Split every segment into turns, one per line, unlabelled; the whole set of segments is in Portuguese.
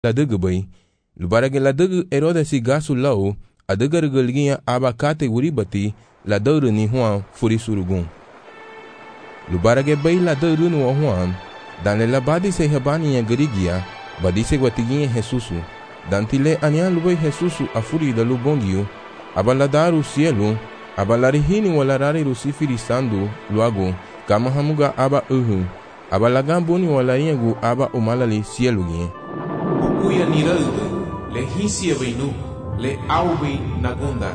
la dege bai, lubarage la dege Herodes si gasu lau, a dege regelgia abakate uribati, la deure ni Juan furi surugun. Lubarage bai la deure nu Juan, dan le labadi se hebani ya gerigia, badi se guatiginha Jesusu, dan tile anian lubai Jesusu a furi da lubongiu, abaladaru cielo, abalarihini walarari rusifiri sandu, luago, kama hamuga aba abalagambuni walaringu aba umalali cielo guie.
Uya niralde, le hisia beinu, le aubi nagundan.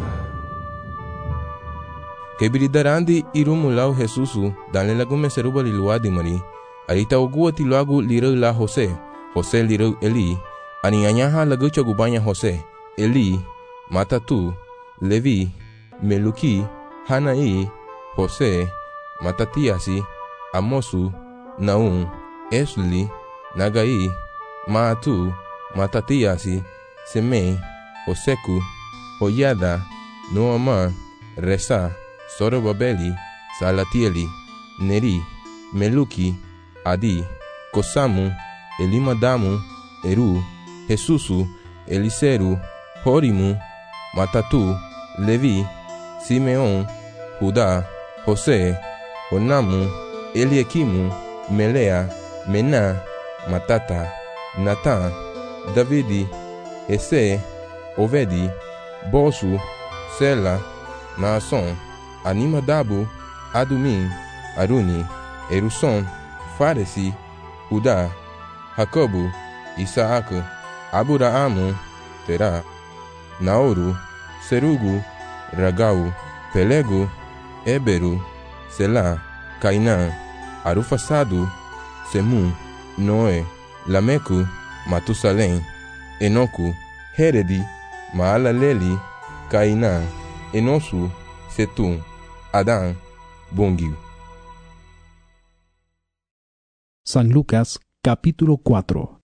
Kebridarandi irumulau Jesusu, dan le lagume seruba liluadi mari, arita ogua tiluagu lirau la Jose lirau Eli, anianyaha lagu cagubanya Jose, Eli, Matatu, Levi, Meluki, Hanai, Jose, Matatiasi, Amosu, Naum, Esli, Nagai, Maatu, Matatiasi, Semei, Oseku, Hoyada, Noama, Resa, Sorobabeli, Salatieli, Neri, Meluki, Adi, Kosamu, Elimadamu, Eru, Jesusu, Eliseru, Horimu, Matatu, Levi, Simeon, Judá, José, Onamu, Eliakimu, Melea, Mená, Matata, Natã, Davidi, Esse, Ovedi, Bosu, Sela, Naason, Animadabu, Adumim, Aruni, Eruson, Faresi, Judá, Jacobo, Isaac, Aburaamu, Terá, Naoru, Serugu, Ragau, Pelego, Éberu, Selá, Cainã, Arufasado, Semu, Noé, Lameco, Matusalém, Enoco, Heredi, Maalaleli, Cainã, Enosu, Setum, Adán, Bongiu.
San Lucas, capítulo 4.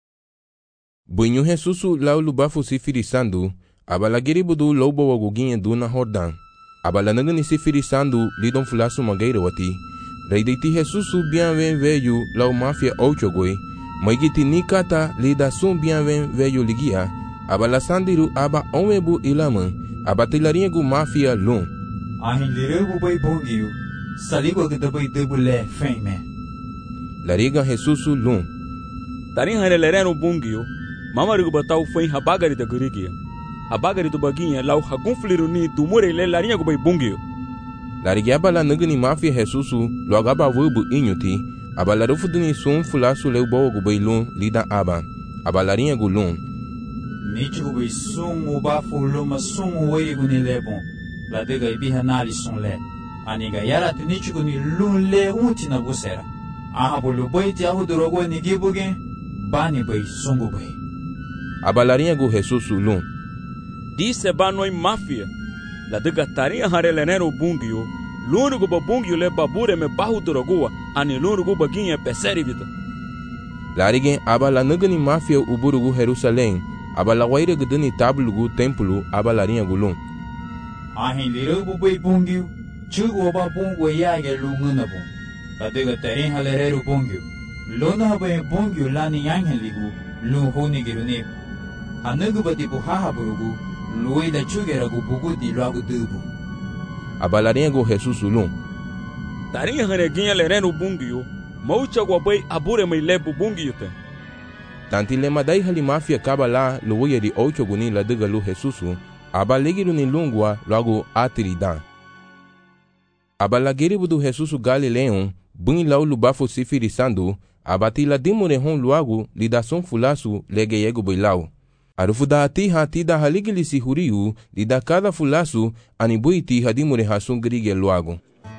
Bunyu Jesusu lau lubafu sifirisando, abalagiri budu lobo waguginha duna Jordão. Abalanagani sifirisando lidon fulasu mageira wati. Reideiti Jesusu bienven veio lau mafia ochogoi. Maigiti nikata lidasun bienven veio ligia. Abalasandiru aba omebu ilaman. Abatilaringu mafia lum.
Ahin lirebu bai bongiu. Saligo gdabai debule feme.
Lariga Jesusu lum.
Tarin harelereno bungio. Mamarigu batau foi habagari da gurigia. Habagari do baguinha lau hagunfliru ni dumure le larinha bai bungio.
Larigiaba la nagani mafia Jesusu logo abavubu inyuti. Abalarufu dini sun fulasu leu bogo bai lum lida aba. Abalarinha gulum.
Nichigu bai sun uba fuluma sun uwerigu ni lebon. La dega ibiha nali sun le. Aniga yarat nichigu ni lun le unti na busera. Aha bulu bai ti ahu durogo ni gibuge. Bani bai sungu bai.
Abalarinha gu Jesusu lum.
Disse banoi mafia. La dega tarinha harelereno bungio. Lúnico babungio le babure me bahu dorogua. Ani lúnico baguinha peseri vita.
Larigen abala nagani mafia uburugu Jerusalém. Abala waire gdani tablugu templo abalarinha gulum.
Ahin lirubu bai bungio. Chugu oba bungu yage lunguna bung. La dega tarinha halerero bungio. Lona bai bungio lani yangen ligu. Lunhuni girunib. Hanagu bati buhaha burugu. Lui da chugeragu bugu di logo dubu.
Abalarinha gu Jesusu lum.
Tarinha haneguinha lereno bungio. Maucha guabai abure me lebu bungio te.
Tanti lema dai hali mafia kabala luwe di ocho guni la dega lu Jesusu. Abaligiru ni lungua logo atiridan. Abalagiri budu Jesusu Galileon. Buni lau lubafo sifirisando. Abati la dimure hon luagu lidason fulasu legeyego bilau. Arufuda ati hati da haligili si huriu lida cada fulasu anibuiti hadimure hasun grige luagu.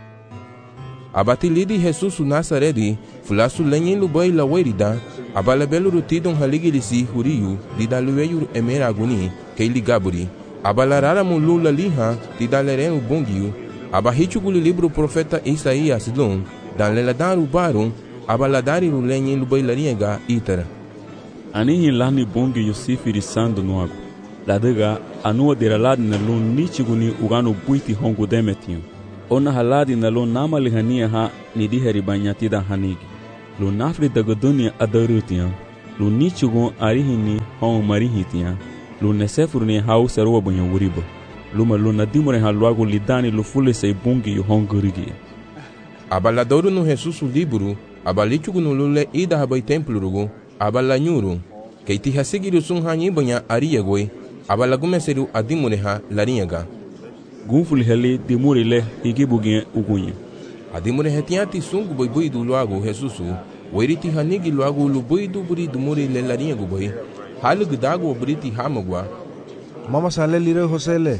Abati lidi Jesusu Nazaredi fulasu lenyen lubai la werida. Abalabelu rutidon haligili si huriu lida lueyu emeraguni keili gaburi. Abalarara mulula liha lida lerenu bongiu. Abahichuguli libro profeta Isaías lum. Dan leladaru barum. Abaladari rulenyen lubai lariega itara.
Ani lani bongi yosifirisando noago. La dega anua deraladi na lun nichiguni ugano buiti hongu demetinho. Ona haladi na lun namalihania ha nidiheri banyatida hanigi. Lun nafri daga dunia adarutian. lu nichugun arihini hon marihitia lu nesefurni hau serwa bunyo wuribo luma lu nadimure haluagu lidani lu fule sei bungi yu hongurigi
abaladoru no Jesus libro abalichugu no lule ida habai templo rugo abalanyuru keiti hasigiru sun hanyi banya ariyagoi abalagumeseru adimure ha larinyaga
gunful heli dimure le igibugi ugunye
adimure hetiati sungu boy boy du luagu Jesusu weriti hanigi luagu lu boy du buri dumure le larinyagu boy halu gdagu briti hamagwa
mama sale lire Josele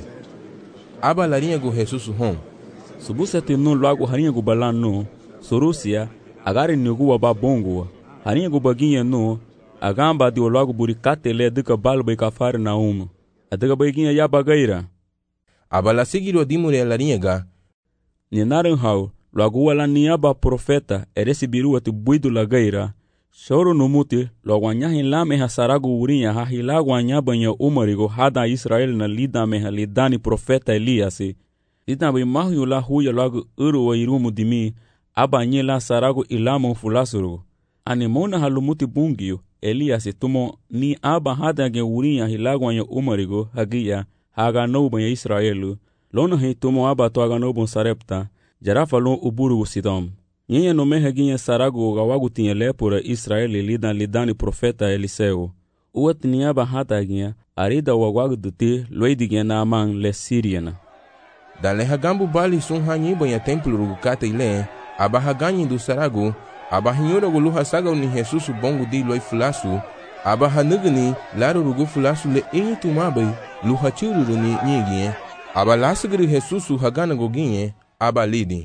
aba larinyagu Jesusu hon
subusati no luagu harinyagu balano sorusia agari nugu waba bongo harinyagu baginye no agamba di luagu buri katele duka balbai kafar naum adaga baginye ya bagaira
abala sigiru adimure larinyaga
ni narin hau luagu wala niaba profeta eresibiru ati buidu lagaira shoro numuti logwanya hilame hasaragu urinya ha hilagwanya banya umarigo hada Israel na lida meha lidani profeta Eliasi lida bai mahyu la huya lagu uru wa irumu dimi abanye la saragu ilamu fulasuru animona halumuti bungiyo Eliasi tumo ni aba hada ge urinya hilagwanya umarigo hagiya haga no banya Israelu lona he tumo aba to haga no bon sarepta jarafa lo uburu sidom Nyenya no meha ginye saragu gawagu tinye lepura Israeli lidani profeta Eliseu. Uwat niaba hata ginye arida wagwagu duti loidi ginye na amang le Siriana.
Dale hagambu bali sun hanyi banya templo rugu kata ile aba haganyi du saragu aba hinyora gulu hasaga ni Jesusu bongu di loi fulasu aba hanugni laru rugu fulasu le inyi tumabai lu hachuru ni nyiginye aba lasagri Jesusu hagana goginye aba lidi.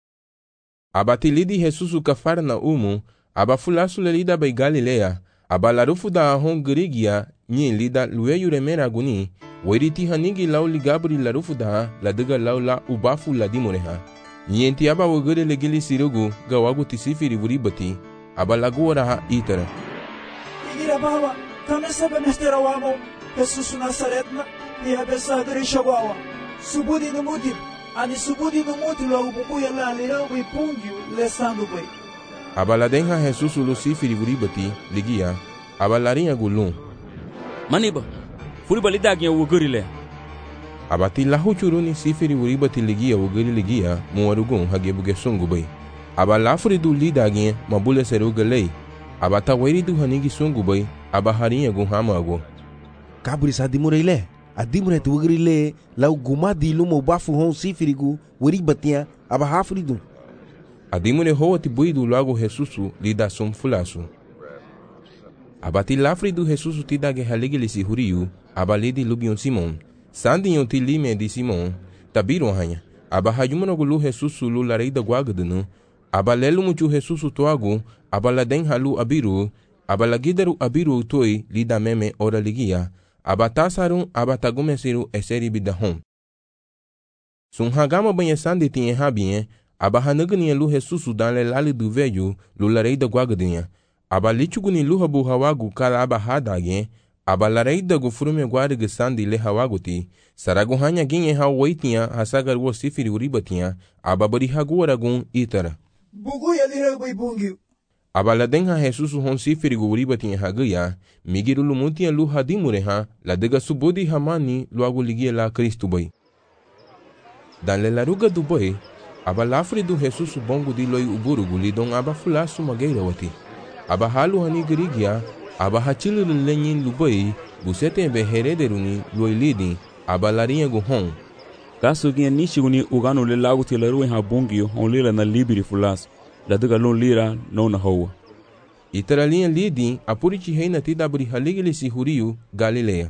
Abati lidi Jesusu kafar na umu, aba fulasu le lida bai Galilea, aba larufu da ahon girigia, nyin lida luwe yuremera guni, weriti hanigi lau ligabri larufu da la diga lau la ubafu la dimureha. Nyenti aba wagere legili sirugu, gawagu tisifiri vuribati, aba laguara ha itara.
Igira bawa, kame sebe mestera wamo, Jesusu Nazaretna, liha besa dirishagwawa, subudi numutip, ani subudi numuti lo ububuya la lirau bai pungiu le sandu bai.
Abala denha Jesusu lo sifiri vuribati, ligia, abalarinha gulun.
Maniba, furiba lidagi ya ugurile.
Abati lahu churuni sifiri vuribati ligia uguri ligia, muarugun hagebuge sungu bai. Abala furidu lidagi mabule seruga lei. Abata weridu hanigi sungu bai, abaharinha gun hamago.
kaburi sa dimure ile adimure tu wugrile lau gumadi lumo bafu hon sifirigu wuri batia aba hafridu
adimure hoati buidu lago Jesusu lida sum fulasu abati lafridu Jesusu tidage haligilisi huriu aba lidi lubion Simon sandinho ti lime di Simon tabiro hanya aba hajumano gulu Jesusu lu lareida guagadunu aba lelu muchu Jesusu toagu aba laden halu abiru aba lagidaru abiru toi lida meme ora ligia abatasarun abatagumesiru eseri bidahon. Sun hagama banha sandi tinha habinha, abahanagania lu Jesusu dan le lali do velho, lu lareida guagadinha. Abalichuguni lu habu hawagu kala abahadagen, abalareida gu frume guarga sandi le hawaguti, saragu hanya ginhe hawaitinha, hasagar wo sifiri uribatinha, ababari haguaragun itara.
Bugu ya lira bai bungiu.
Abaladenha Jesusu hon sifiri gu uribatinha hagaya, migiru lumutia lu hadimureha, la dega subodi hamani luagu ligia la Cristo bai. Dan le laruga du bai, aba lafri du Jesusu bongo di loi uburugu lidon aba fulasu mageira wati. Aba halu hani girigia, aba hachilu lenyin lubai, busete be herederuni loi lidi, aba larinha gu hon.
Kaso ginha nishiguni ugano le lagu ti larui ha bongio on lila na libiri fulasu. La diga lon lira no na hoa.
Itaralinha lidi apuriti reina tidabri haligilisi huriu Galilea.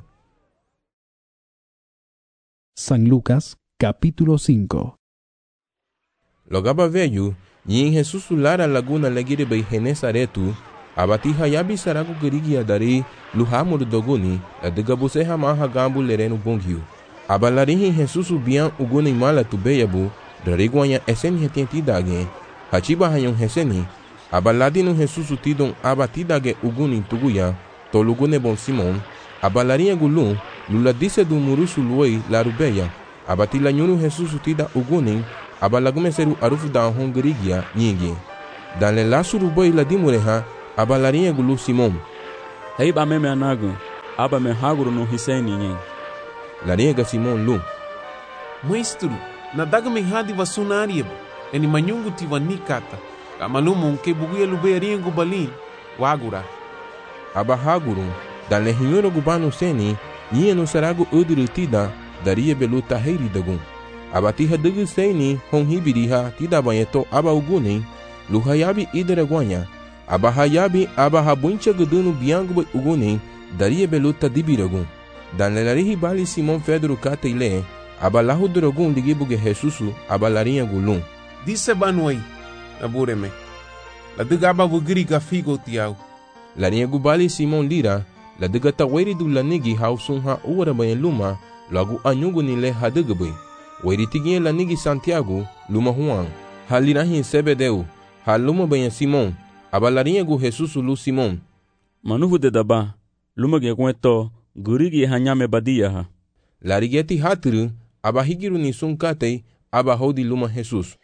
San Lucas, capítulo 5.
Logaba velho, nyin Jesusu lara laguna legire bei Genesaretu, abati hayabi saragu girigia dari luhamur doguni, la diga buseha maha gambu lereno bonghiu. Abalarihi Jesusu bian uguni mala tubeyabu, dariguanya esen hetentidage. Hachiba hayon heseni, abaladino Jesusu tidon abatidage uguni tuguya, tolugune bon Simon, abalarinha gulun, lula dise du murusu luei larubeya, abatila nyunu Jesusu tida ugunin, abalagumeseru arufu da hongrigia nyingi. Dan le lasuru boi la dimureha, abalarinha gulu Simon.
Haiba meme anago, aba me haguru no hiseni nyen.
Larinha Simon Lu.
Maestro, na daga me hadi vasunarieba, eni manyungu tiva nikata, kamalumo ke buguia lubearinha gubalin, wagura.
Aba haguru, dan lehinhoro gubano seni, ninha no sarago uduru tida, daria belu tahiri dagun. Aba tiha dugu seni, hon hibiriha, tida banyeto aba ugunin, luhayabi ideraguanya. Aba hayabi, aba habuncha gudunu biangu ugunin, daria belu tadibiragun. Dan lelarihi bali Simon Pedro kata ile, aba lahu drogun ligibuge Jesusu, aba larinha gulun.
Disse banuai, nabureme. La duga aba vugiri gafigo tiau.
Larinha gubali Simon lira, la duga taweri du lanigi hausun ha uara banyan luma, lagu anyugu nile hadugabui. Weri tiginha lanigi Santiago, luma Juan. Halirahi Sebedeu, haluma banyan Simon, aba larinha gu Jesusu lu Simon.
Manuhu de daba, luma ge kueto, gurigi hanyame badia ha.
Larigeti haturu, aba higiru ni sunkatei, aba hodi luma Jesus.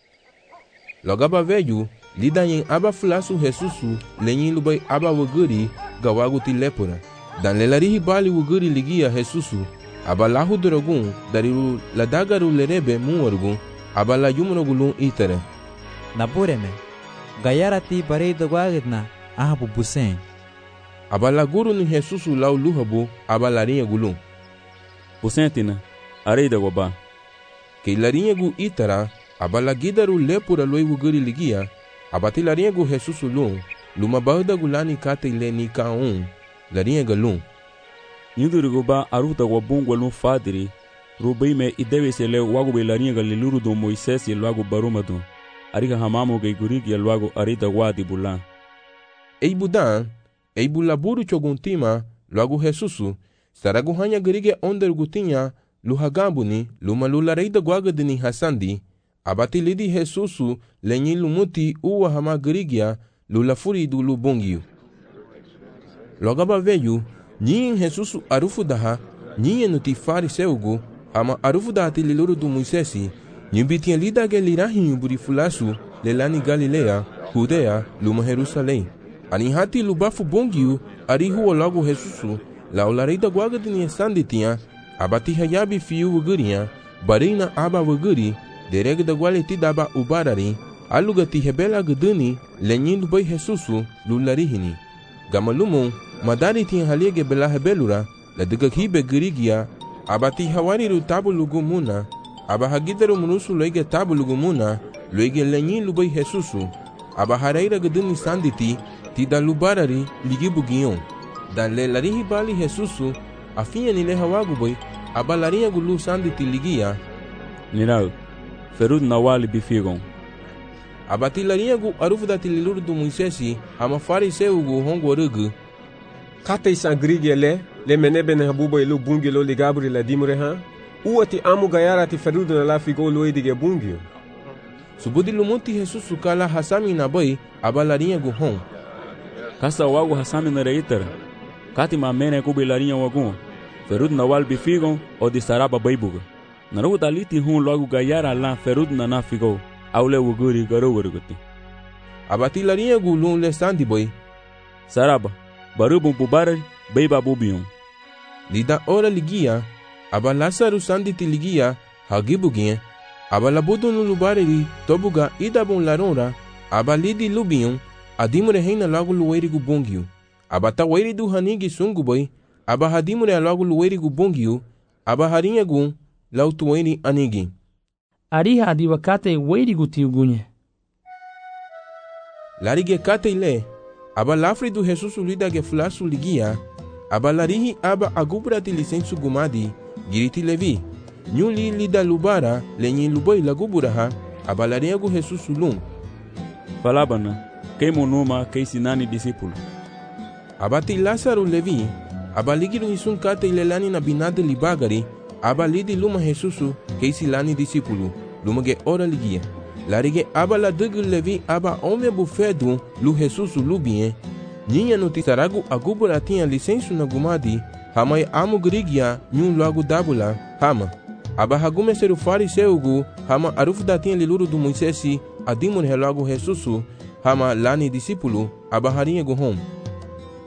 Logaba veju, lida yen aba fulasu Jesusu, lenyin lubai aba wuguri, gawaguti lepura. Dan lelarihi bali wuguri ligia Jesusu, aba lahu drogun, dariru ladagaru lerebe muwargun, aba la yumrogulun itere.
Napureme, gayarati parei dogwagitna, aha pupusen.
Aba la guru ni Jesusu lau luhabu, aba larinha gulun.
Pusentina, arei da goba.
Que larinha gu itara, aba la gidaru lepura loi wuguri ligia, aba ti larinha gu Jesusu lun, luma bahda gulani kate ile ni kaun, larinha galun.
Yinduri goba aruta wabungwa lun fadiri, rubeime idewe se leo wago be larinha galiluru do Moisés e luago barumadu. Ariga hamamu ge gurigi e luago arida wadi bulan.
Ei budan, ei bulaburu choguntima, luago Jesusu, saragu hanya gerige onder gutinha, luhagambuni, luma lulareida guagadini hasandi, abati lidi Jesusu, lenyi lumuti uwa hama gerigia, lulafuri du lubungiu. Logaba veju, nyin Jesusu arufu daha, nyin nuti fariseugu, ama arufu daha tililuru du Moisesi, nyimbitia lida gelirahi buri fulasu, lelani Galilea, Judea, luma Jerusalém. Anihati lubafu bongiu, arihu logo Jesusu, la olareida guagadini sanditinha, abati hayabi fiu wugurinha, barina aba wuguri, dereg da gualeti daba ubarari, alugati hebela guduni, lenyin lubai Jesusu, lularihini. Gamalumon, madari tinha haliege bela hebelura, la digakhibe gurigia, abati hawariru tabu lugumuna, aba hagidaru munusu loige tabu lugumuna, loige lenyin lubai Jesusu, aba hareira guduni sanditi, tida lubarari, ligibugion. Dan lelarihi bali Jesusu, afinha nile hawaguboi, aba larinha gulu sanditi ligia.
Nirau, ferud nawali bifigon.
Abati larinha gu arufu da tililuru do Moisesi, ama fariseu gu hongo rugu.
Kate sangrigi ele, le menebe ne habuba ilu bungi lo ligabri la dimure ha, uati amu gayara ti ferud na la figo lo edige bungi.
Subudi lumuti Jesusu kala hasami na boy, aba larinha gu hon.
Kasa wago hasami na reitera. Kati mamene kubi larinha wagun, ferud nawal bifigon o di saraba baibuga. Naru daliti hun logo gayara la ferud na nafigo, aule wuguri garo warguti.
Abati larinha gu lun le sandi boy.
Saraba, barubun pubarari, beiba bubion.
Lida ora ligia, aba Lasaru sanditi ligia, hagibuginha, aba labudu no lubareri, tobuga idabun larora, aba lidi lubion, adimure reina logo lueri gu bongiu. Aba taweri du hanigi sungu boy, aba hadimure logo lueri gu bongiu, aba harinha gun, lautueri anigi.
Ariha adiwakate weri gu tiugunye.
Larige kate ile, aba lafri du Jesusu lida ge flasu ligia, aba larihi aba agubrati licensu gumadi, giriti levi, nyuli lida lubara, lenyi luboi laguburaha, aba larinha gu Jesusu lum.
Falabana, kei monuma, kei sinani discípulo.
Abati Lasaru levi, aba ligiru hisun kate ilelani na binade libagari, aba lidi luma Jesusu, kei silani discípulo, luma ge ora ligia. Larige aba la dugu levi aba ome bufedu, lu Jesusu lubien, ninha no tisaragu agubura tinha licensu na gumadi, hamai amu grigia, nyun logo dabula, hama. Aba hagume seru fariseugu, hama arufu da tinha liluru do Moisesi, adimun relogo Jesusu, hama lani discípulo, aba harinha guhom.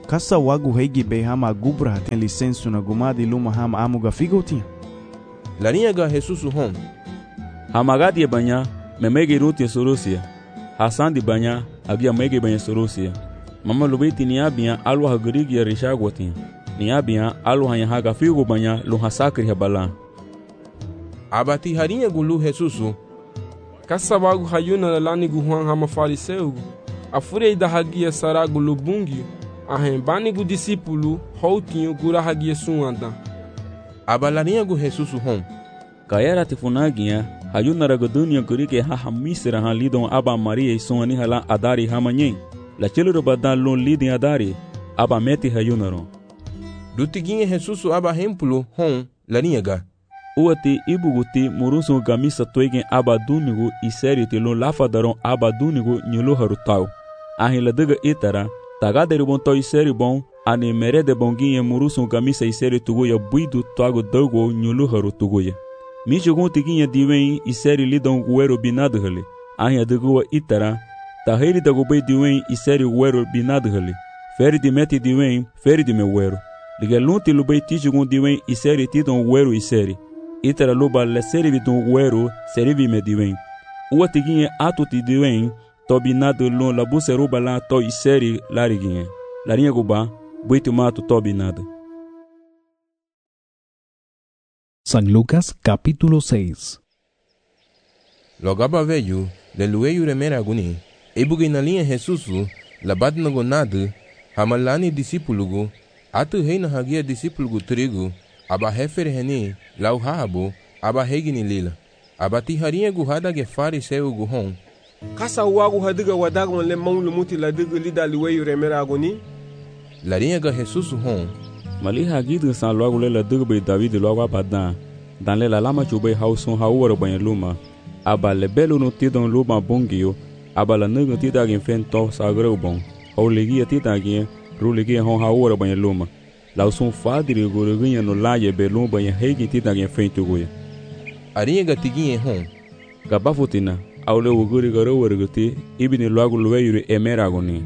Kasa wagu heigi be hama gubra tem licença na gumadi luma hama amuga figotinha.
Larinha ga Jesus hom.
Hamagadi e banha, memege ruti sorosia. Hasan di banha, agia mege banha sorosia. Mama lubeti niabia alwa hagrigi ya rishagwatinha. Niabia alwa hanya haga figo banha lu hasakri habala.
Abati harinha gulu Jesus.
Kasa wagu hayuna lani guhan hama fariseu. Afurei da hagia saragu lubungi. Ahembani gu discípulo houtinho gura hagia suanda.
Abalarinha gu Jesus hom.
Kayara tifunagia hayuna ragadunia gurike ha misra ha lidon aba Maria suani hala adari hamanyen. La chelo badan lon lidin adari aba meti hayunaro.
Dutiguinha Jesus aba hempulo hom larinha ga.
Uati ibuguti murusu gamisa toigen aba dunigo iseri te lon lafadaron aba dunigo nyulo harutau. Ahila daga itara tagaderi bon to iseri bon ani merede bonguinha murusu gamisa iseri tugoya buidu toago dogo nyulo haru tugoya. Mijogon tiguinha diwen iseri lidon guero binado hale. Ahia dagoa itara taheri dagobei diwen iseri guero binado hale. Feri di meti diwen feri di me guero. Ligelunti lubei tijogon diwen iseri tidon guero iseri. Itara luba leseri vidon guero serivi me diwen. Ua tiguinha atu ti diwen to binado lon labu seruba la to iseri lariguinha. Larinha guba buitu mato to binado.
San Lucas capítulo 6.
Logaba veio, de lueio remera aguni, ebugi na linha Jesus, labat na gonado, hamalani discípulo, atu rei na hagia discípulo trigo, aba refer reni, lau habo, aba regni lila, abati harinha guhada ge fariseu guhon.
Kasa wagu hadiga wadagon le mão lumuti la diga lida lueio remera aguni.
Larinha ga Jesus hon.
Mali hagidu san logo le la diga be David logo abadan. Dan le la lama chube hauson haworo banha luma. Aba le belo no tidon luma bongio. Aba la nugo tidagin fento sagreu bon. Hau legia tidagin rulegia hon haworo banha luma. Lauson fadri goruginha no laie belum banha hegi tidagin fento goia.
Arinha ga tiguinha hon.
Gabafutina. Aule uguri garo warguti ibini logo lueiro emeragoni.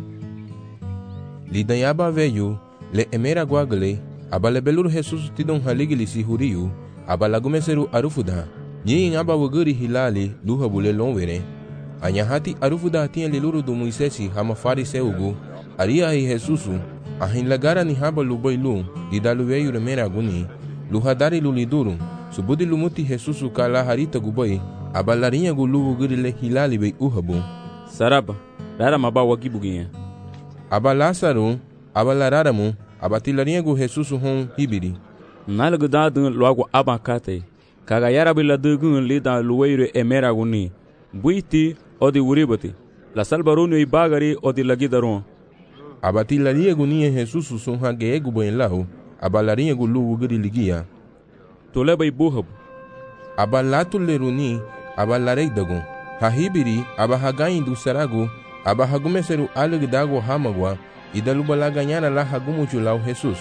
Lidanyaba veio, le emeragwagale, abale beluru Jesus tidon haligili si huriu, abalagumeseru arufuda, nyin aba wuguri hilali, luha bule lonwere. Anyahati arufuda tinha leluru do Moisesi hama fariseugu, aria hi Jesusu, ahin lagara ni haba lubailu, didalueiro emeraguni, luhadari luliduru, subudi lumuti Jesusu kala harita gubai, abalarinha gulu wuguri le hilali bei uhabu.
Saraba, rara maba wagibuginha.
Aba Lázaro, aba lararamu, aba tilarinha gu Jesus hon hibiri.
Nalgu dadun logo abakate. Kagayara bila dugun lida lueiro emeraguni. Buiti odi uribati. La salbarunu e bagari odi lagidaron.
Aba tilarinha gu nia Jesus son hageegu boenlau, aba larinha gu lu wuguri ligia.
Toleba e burrabu.
Aba latu leruni, aba lareidagon. Hahibiri, aba hagain do saragu, aba hagumeseru alig dago hamagwa, ida lubala ganhara la hagumuchu lau Jesus.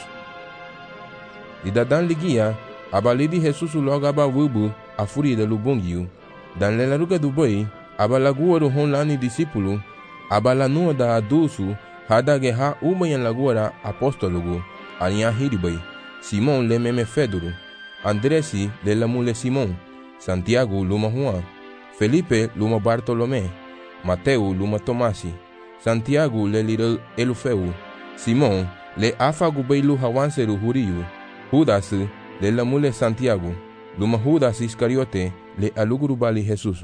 Ida dan ligia, aba lidi Jesus logo aba wubu, a furi da lubongiu. Dan lelaruga do boi, aba lagua do hon lani discípulo, aba lanua da adulsu, hada geha umayan laguara apóstologo, alinha hiribai, Simon le meme Fedoro, Andresi le lamule Simon, Santiago luma Juan, Felipe luma Bartolomé, Mateu luma Tomasi, Santiago le lira Elufeu, Simon le afagu beilu hawanseru huriu, Judas le lamule Santiago, luma Judas Iscariote le aluguru bali Jesus.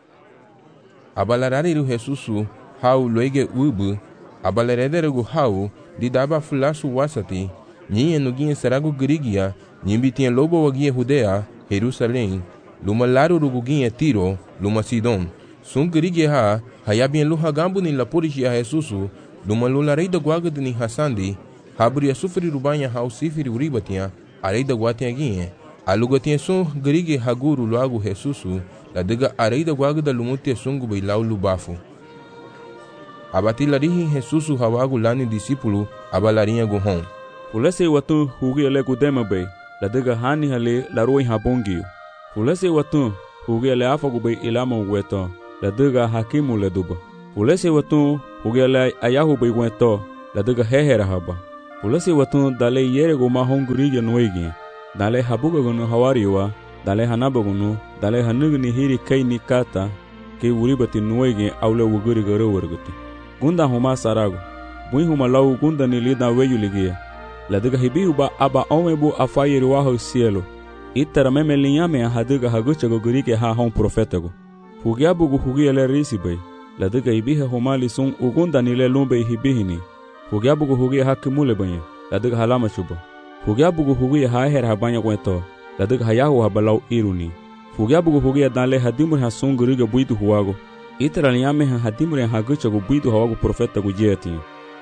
Abalarariru Jesus hau loige ubu, abalerederegu hau didaba fulasu wasati, nyinha nuguinha saragu grigia, nyimbitinha lobo waguinha Judea, Jerusalém, luma laru ruguinha Tiro, luma Sidon, sungrigia ha, hayabinha luhagambu ni lapurigia Jesus, luma lularei da guaga ni Hassandi, habria sufri rubanha hau sifiri uribatinha, arei da guatinha guinha, alugatinha sun grigia haguru loago Jesus, la dega arei da guaga da lumutia sungu bei lau lubafu. Abatilarihi Jesus hawagu lani discípulo, abalarinha guhon.
Fulese watu hugi ale kudema bei, la dega hani hale la roi habongio. Fulese watu hugi ale afagu bei ilama weto, la dega hakimu le duba. Fulese watu hugi ale ayahu bei weto, la dega hehera haba. Pulasi watun dale yere go ma hon gurige noigi. Dale habuga gono hawariwa, dale hanabagunu, dale hanugni hiri kai ni kata, ke uribati noigi aule wuguri garo warguti. Gunda huma sarago. Bui huma lau gunda ni lida weyu ligia. Ladiga hibihu ba aba omebu afayiri waho cielo. Itara meme linyame hadiga hagucha go gurige ha hon profetago. Fugiabugu hugiele risibai. Ladiga hibihe huma lisun ugunda ni le lumbe hibihini. Fugiabugu hugie hakimule banye. Ladiga halama chuba. Fugiabugu hugie haher habanya kweto. Ladiga hayahu habalau iruni. Fugiabugu hugie dale hadimur hasun gurige buitu huwago. Itara linyame hadimur hagucha go buitu hawago profeta go jeti.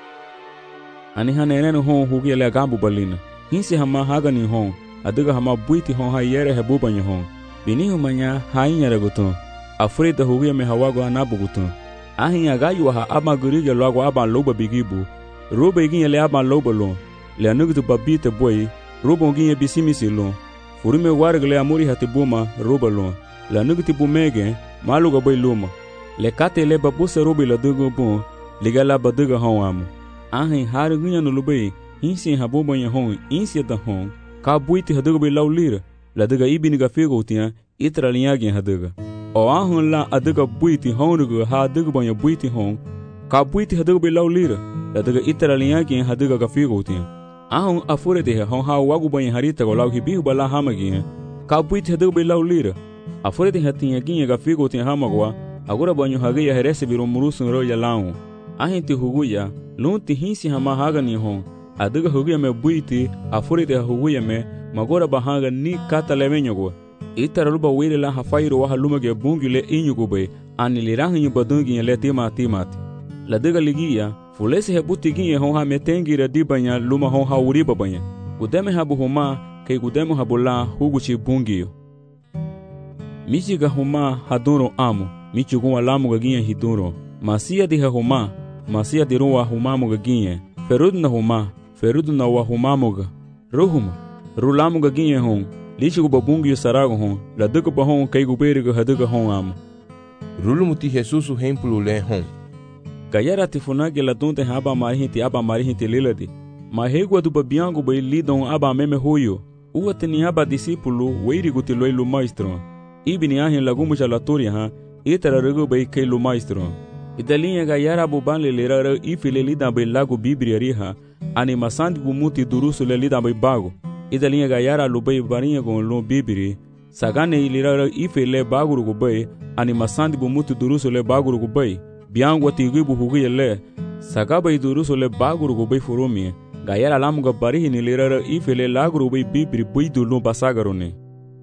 Ani hanenenu hon hugie le gambu balina. Hinsi hama hagani hon. Adiga hama buiti hon ha yere hebu banye hon. Binihu manya hainyere guton. Afrida hugie me hawago anabu guton. Ahinya gayu ha ama gurige lwago aba loba bigibu. Roba iginye le aba loba lon. Le anugutu babite boy. Roba nginye bisimisi lon. Furume wargle amuri hatibuma roba lon. Le anugutu bumege maluga boy luma. Le kate le babuse roba la dugo bon. Liga la baduga hon amu. Ahin hari gunya nulubai. Hinsi habu banye hon. Insi da hon. Ka buiti haduga boy lau lira. La duga ibiniga figo tia. Itra linyagi haduga. O ahun la aduga buiti honuga ha aduga banya buiti hon. Ka buiti haduga boy lau lira. La daga itara linyaki hadiga gafigo tia. Ahun afure de hon ha wagu banya harita go lau hibihu bala hamagi. Ka buiti haduga boy lau lira. Afure de hatinha ginha gafigo tia hamagwa. Agora banyo hagia herese biro murusun ro ya lau. Ahin ti huguya. Lunti hinsi hama haga ni hon. Aduga huguya me buiti. Afure de huguya me. Magora bahaga ni kata lemenyo go. Itara luba wile la hafairu waha lumage bungi le inyu gube. Ani lirahinyu badungi le timati. La daga ligia. Fulesi hebuti ginye hon ha metengira di banya luma hon ha uriba banya. Gudeme habu homa kei gudeme habula huguchi bungiyo. Michiga homa haduro amu. Michiguwa lamu gaginye hiduro. Masia di homa. Masia di ruwa humamu gaginye. Ferudna homa. Ferudna wa humamu ga. Ruhuma. Rulamu gaginye hon. Lichigu babungiyo sarago hon. La duka bahon kei guberiga haduga hon amu.
Rulumuti Jesusu hempulu le hon.
Gayara tifunage la dunte aba marihinti liladi. Mahegwa du babiango bai lidon aba meme huyo. Uwatini aba disipulu weiri gutiloi lu maestro. Ibini ahin lagumu jalatoria ha. Itara rego bai kei lu maestro. Idalinha gayara buban le lera ifile lidan bai lago bibria riha. Ani masandi bumuti durusu le lidan bai bago. Idalinha gayara lu bai barinha gon lu bibiri. Sagane ilira ifile baguru go bai. Ani masandi bumuti durusu le baguru go bai. Biangwa tigibu huguye le. Sagaba iduruso le baguru go bai furumi. Gayara lamuga barihi ni lirara ifele laguru bai bibiri buidu lun basagarone.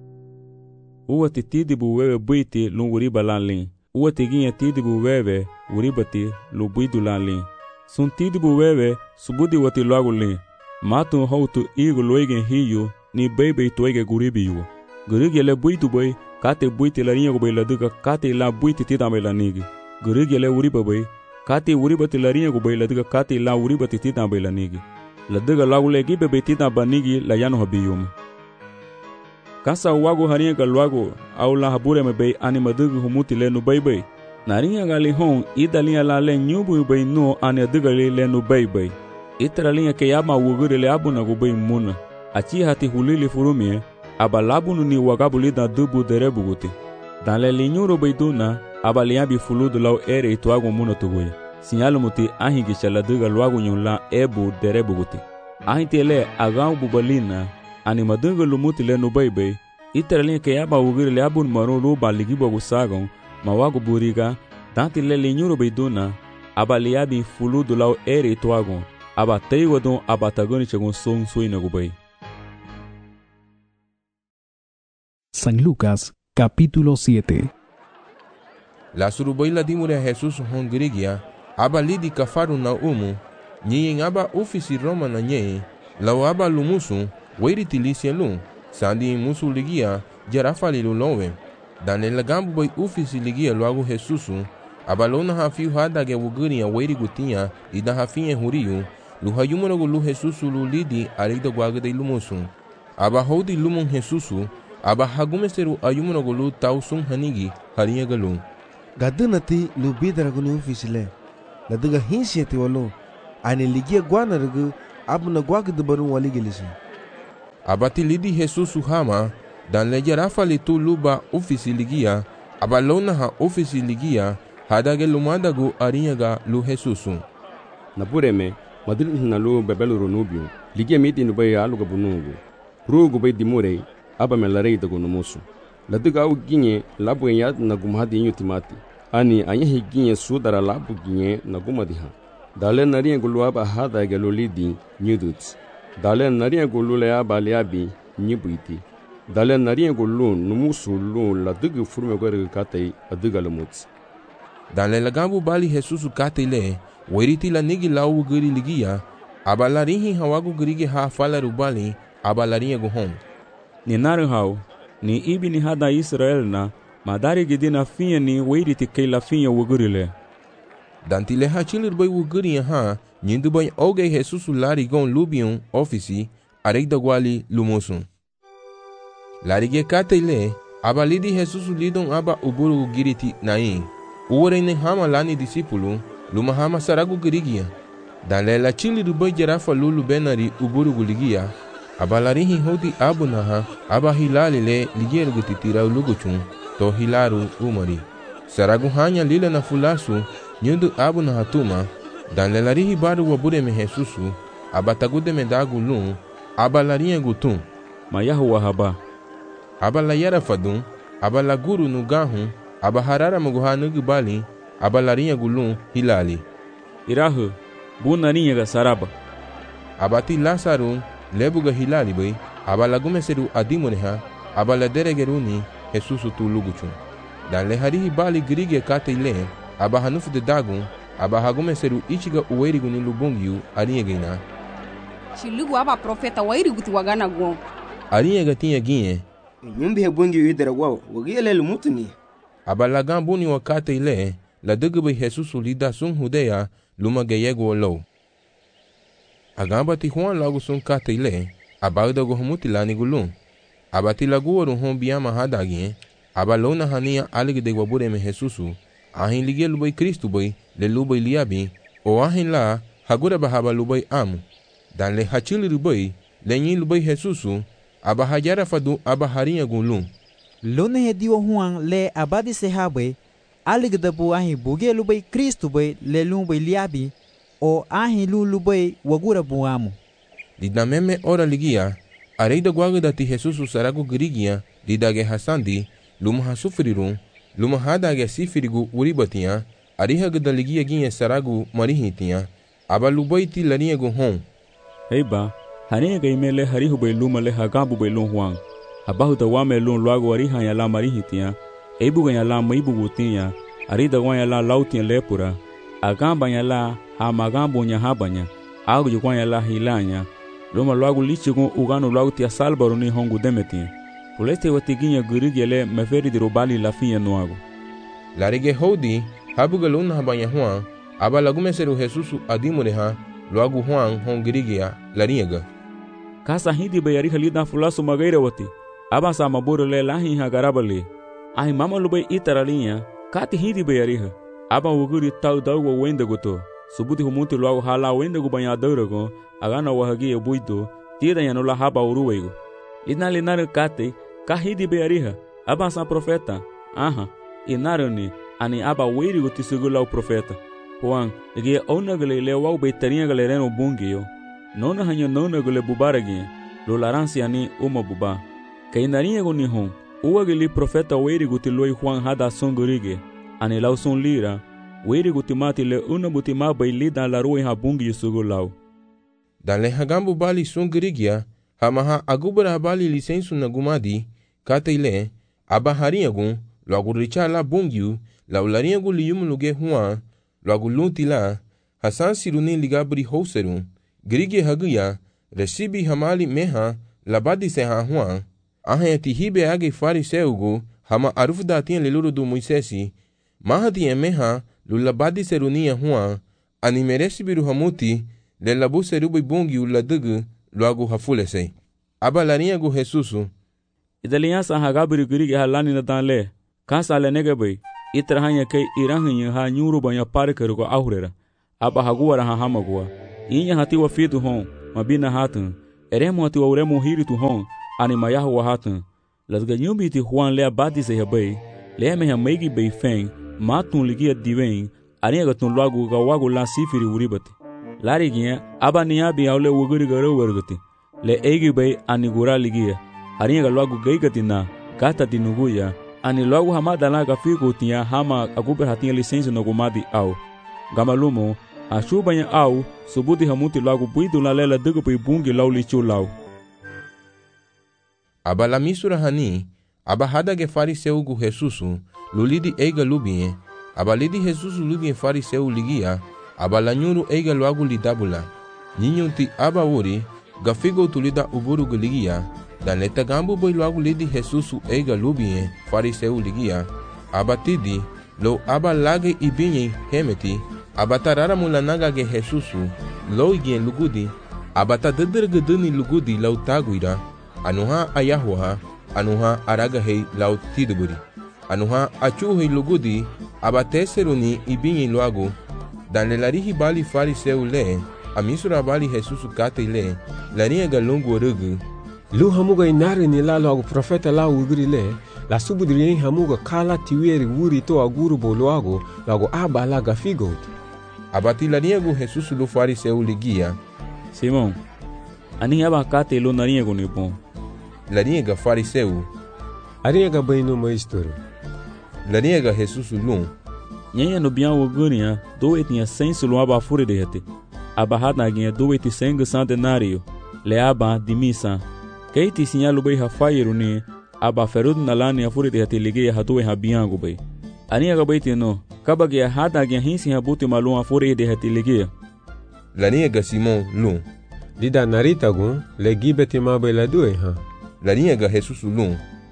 Uwa titidibu wewe buiti lun uriba lanlin. Uwa tiginya tidibu wewe uribati lu buidu lanlin. Sun tidibu wewe subudi wati lagu lin. Matu hautu igu loigen hiyu ni bebe toige guribiyu. Gurigi le buidu bai kate buiti la rinyago bai laduga kate la buiti tidame la nigi. Gurigi le uriba bai kate uribati la rinyago bai laduga kate la uribati tidame la nigi. Laduga lagu le gibe bai tidame nigi la yano habiyuma. Kasa wago harinyaga luago au la habure me bai animaduga humuti le nu bai bai. Narinyaga li hon ida linha la le nyubu bai no aniaduga le nu bai bai. Itara linha ke yama wuguri le abuna go bai muna. Achi hati hulili furumie. Abalabunu ni wagabuli da dubu derebu guti. Dan le linyuro bai duna. Abaliabi fuludu lau ere ituago muna tuguya. Sinyalu muti ahingisha la duga luago nyon la ebu derebu guti. Ahinti le agau bubalina. Animadunga lumuti le no bai. Itara linha ke yama wuguri le abun maru luba ligibo gusagon. Mawago buriga. Danti le linyuro bai duna. Abaliabi fuludu lau ere ituago. Abateigo don abatagoni chagon son suina gubai.
San Lucas, capítulo 7.
La suruboila dimure a Jesus hongrigia, aba lidi kafaru na nyen aba ofisi Roma na nye, lau aba lumusu, weiri tilisia lun, sandi musu ligia, jarafali lulowe. Dan el gambu boy ofisi ligia luago Jesusu, aba lona hafiu hadage wuguria weiri gutia, ida hafinye huriu, luhayumunago lu Jesusu lu lidi arida guaga de lumusu. Aba hodi lumon Jesusu, aba hagumeseru ayumunago lu tausun hanigi, harinha galu.
Gadunati lubidaragu ni ofisile. Laduga hinsiati walu. Ani ligia guanaragu abu na gwag de barun wali gelisi.
Abati lidi Jesus hama dan leja rafa litu luba ofisi ligia abalona ha ofisi ligia hadage lumadagu arinyaga lu Jesus.
Na bureme madrid na lu bebelu ronubio ligia miti no bay aluga bunugo. Rugo bay dimure aba melarei dago no musu. Ladiga au ginye labu ya na gumhadi yutimati. Ani anya ginye sudara labu ginye na gumadiha. Dale nariya guluaba hada gelolidi nyudut. Dale nariya gulule aba liabi nyibuiti. Dale nariya gulu numusu lu ladiga furme gore katei adiga lamut.
Dale lagabu bali Jesus katele weriti la nigi lau guri ligia abalarihi hawagu gurige ha fala rubali abalariya guhon.
Ni naruhau ni ibi ni hada Israel na madari gidina finha ni weriti keila finha wugurile.
Dantile hachilir bay wuguri ha nyindu bay oge Jesus larigon lubion ofisi aregda gwali lumusun. Larige katele abalidi Jesus lidon aba uburu giriti nai. Uwere hama lani disipulu luma hama saragu girigia. Dale la chilir bay jarafa lulu benari uburu guligia. Abalarihi hodi abu naha aba hilali le liger gutitira uluguchun to hilaru umari. Saragu hanya lila na fulasu nyundu abu naha tuma dan lelarihi baru wabure me Jesusu abatagude me dagu lun abalariya gutun
mayahu wahaba
abalayara fadun abalaguru nugahu abaharara muguhanu gubali abalariya gulun hilali
irahu bunariya ga saraba
abati lasaru lebuga hilali bay abalagume seru adimuneha abaladeregeruni Jesusu tuluguchun dan leharihi bali grige katile abahanufu de dagun abahagume seru ichiga uwerigu ni lubungiu ariyegeina
shilugu aba profeta wairigu tiwagana gon
ariyega tinya ginye
nyumbi hebungi idera gwao wagiyele lumutuni
abalagan buni wakate ile la dugbe Jesusu lida sun hudeya lumageyego lo agamba ti Juan lagu sun kate ile abagda go humutilani gulun abati lagu waru hon biyama hadagin abalona hania aligde wabure me Jesusu ahin lige lubay Kristu bay le lubay liabi o ahin la hagura bahaba lubay amu dan le hachili lubay le nyi lubay Jesusu aba hajara fadu aba harinha gunlun
lone hediwa Juan le abadi sehabe aligda bu ahin buge lubay Kristu bay le lubay liabi o ahin lubay wagura bu amu
lidameme ora ligia areida gwagda ti Jesusu saragu girigia lidage hasandi luma hasufrirun luma hadage sifirigu uribatia arihagda ligia ginye saragu marihitia aba lubaiti laniegu hon
heiba haniega imele harihu bay luma le hagabu bay lun Juan abahu da wame lun luago ariha ya la marihitia eibu ya la maibu gutia arida gwan ya la lautia lepura agamba ya la hamagambo nya habanya agu jukwan ya la hilanya luma luago lichigun ugano luago tia salbaro ni hongu demetia Puleste watiginya gurigele meferi de robali la finha noago.
Larige hodi habuga luna habanya Juan aba lagume seru Jesusu adimureha loagu Juan hon girigia lariega.
Kasa hindi bayari halida fulasu magaira wati. Aba sa maburu le lahi ha garabali. Ahi mama lubay itaralinha kati hindi bayari ha. Aba wuguri tau dago wenda goto. Subuti humuti loagu hala wenda go banya daurago agana wahagi buito tira ya no la haba uruwego. Linare kate kahidi beariha aba sa profeta aha inaroni ani aba wiri go tisugula o profeta Juan ege onagale le wau betarinha galera no bungio nona hanyo nona gole bubaragi lo laransi ani uma buba kainarinha go nihon uagili profeta wiri go tiloi Juan hada songorige ani lauson lira wiri go timati le una butima bailida la roi ha bungio sugulau
dale hagambu bali songorigia hamaha agubara habali lisensu na gumadi kateile abaharinhagun loagu richa la bungiu la ularinhagun liyumuluge Juan loagu luntila hasan siruni ligabri houserun grige haguya recibi hamali meha labadi seha Juan ahen tihibe age fariseugu hama arufda tinha leluru do Moisesi mahati emeha lulabadi serunia Juan animeresi biru hamuti le labu serubi bungiu ladugu loagu hafulesei aba larinhagu Jesusu
idaliansa hagabri gurige halani na danle kansa le negebe itrahanya kai irahanya ha nyuru banya parkerugo ahurera aba haguara ha hamagua inya hati wa fitu hon mabina hatan, eremo ati wa uremo hiritu hon, ani mayahu wa hatan. Las ganyumbi ti Juan le abati se habay, le me hamegi bay feng, matun ligia diwen, ani agatun lagu gawagu la sifiri uribati. Lari gien, aba niabi aule wuguri garo wargati. Le egi bay ani gura ligia, ani agalagu gaigati na, gata dinuguya, ani logo hamada la gafigo tinha hama aguber hatinha licença no gumadi au. Gamalumo, a chubanha au, subuti hamuti logo buido la lela dugo pai bungi lau lichu lau.
Aba la misura hani, aba hada ge fariseu gu Jesusu, lulidi eiga lubie, aba lidi Jesusu lubie fariseu ligia, aba la nyuru eiga logo lidabula. Ninyo ti aba uri, gafigo tulida uburu geligia, dan leta gambu boy logo lidi Jesusu eiga lubie fariseu ligia, aba tidi, lo aba lage ibinye hemeti, aba tarara mulanaga ge Jesusu, lo igien lugudi, aba ta dedrgeduni lugudi lau taguira, anuha ayahuha, anuha aragahei lau tiduburi, anuha achuhei lugudi, aba teseruni ibinye loago, dan lelarihi bali fariseu le, amisura bali Jesusu kate le, lania galungu orugu,
lu hamuga inari ni la loago profeta la ugri le, la subudri hamuga kala tiweri wuri to aguru bo loago, loago aba la gafigot.
Abati laniago Jesusu lu fariseu ligia,
Simon, ani aba kate lo nariago ni bon.
Laniega fariseu,
ariega baino maestro.
Laniega Jesusu lum.
Nyenha no bian wogunia, do etinha senso lo aba fure de hete. Aba hanaginha do eti senga centenario, le aba de missa. Keiti sinyalu bay hafairu ni, aba ferud nalani afure de hete ligeia hadu e habiango bay. Aniega baiti no, kabage hanaginha hinsi habuti malum afure de hete ligeia.
Laniega Simon lum.
Dida narita gun, le gibeti mabe la due ha.
Laniega Jesusu lum.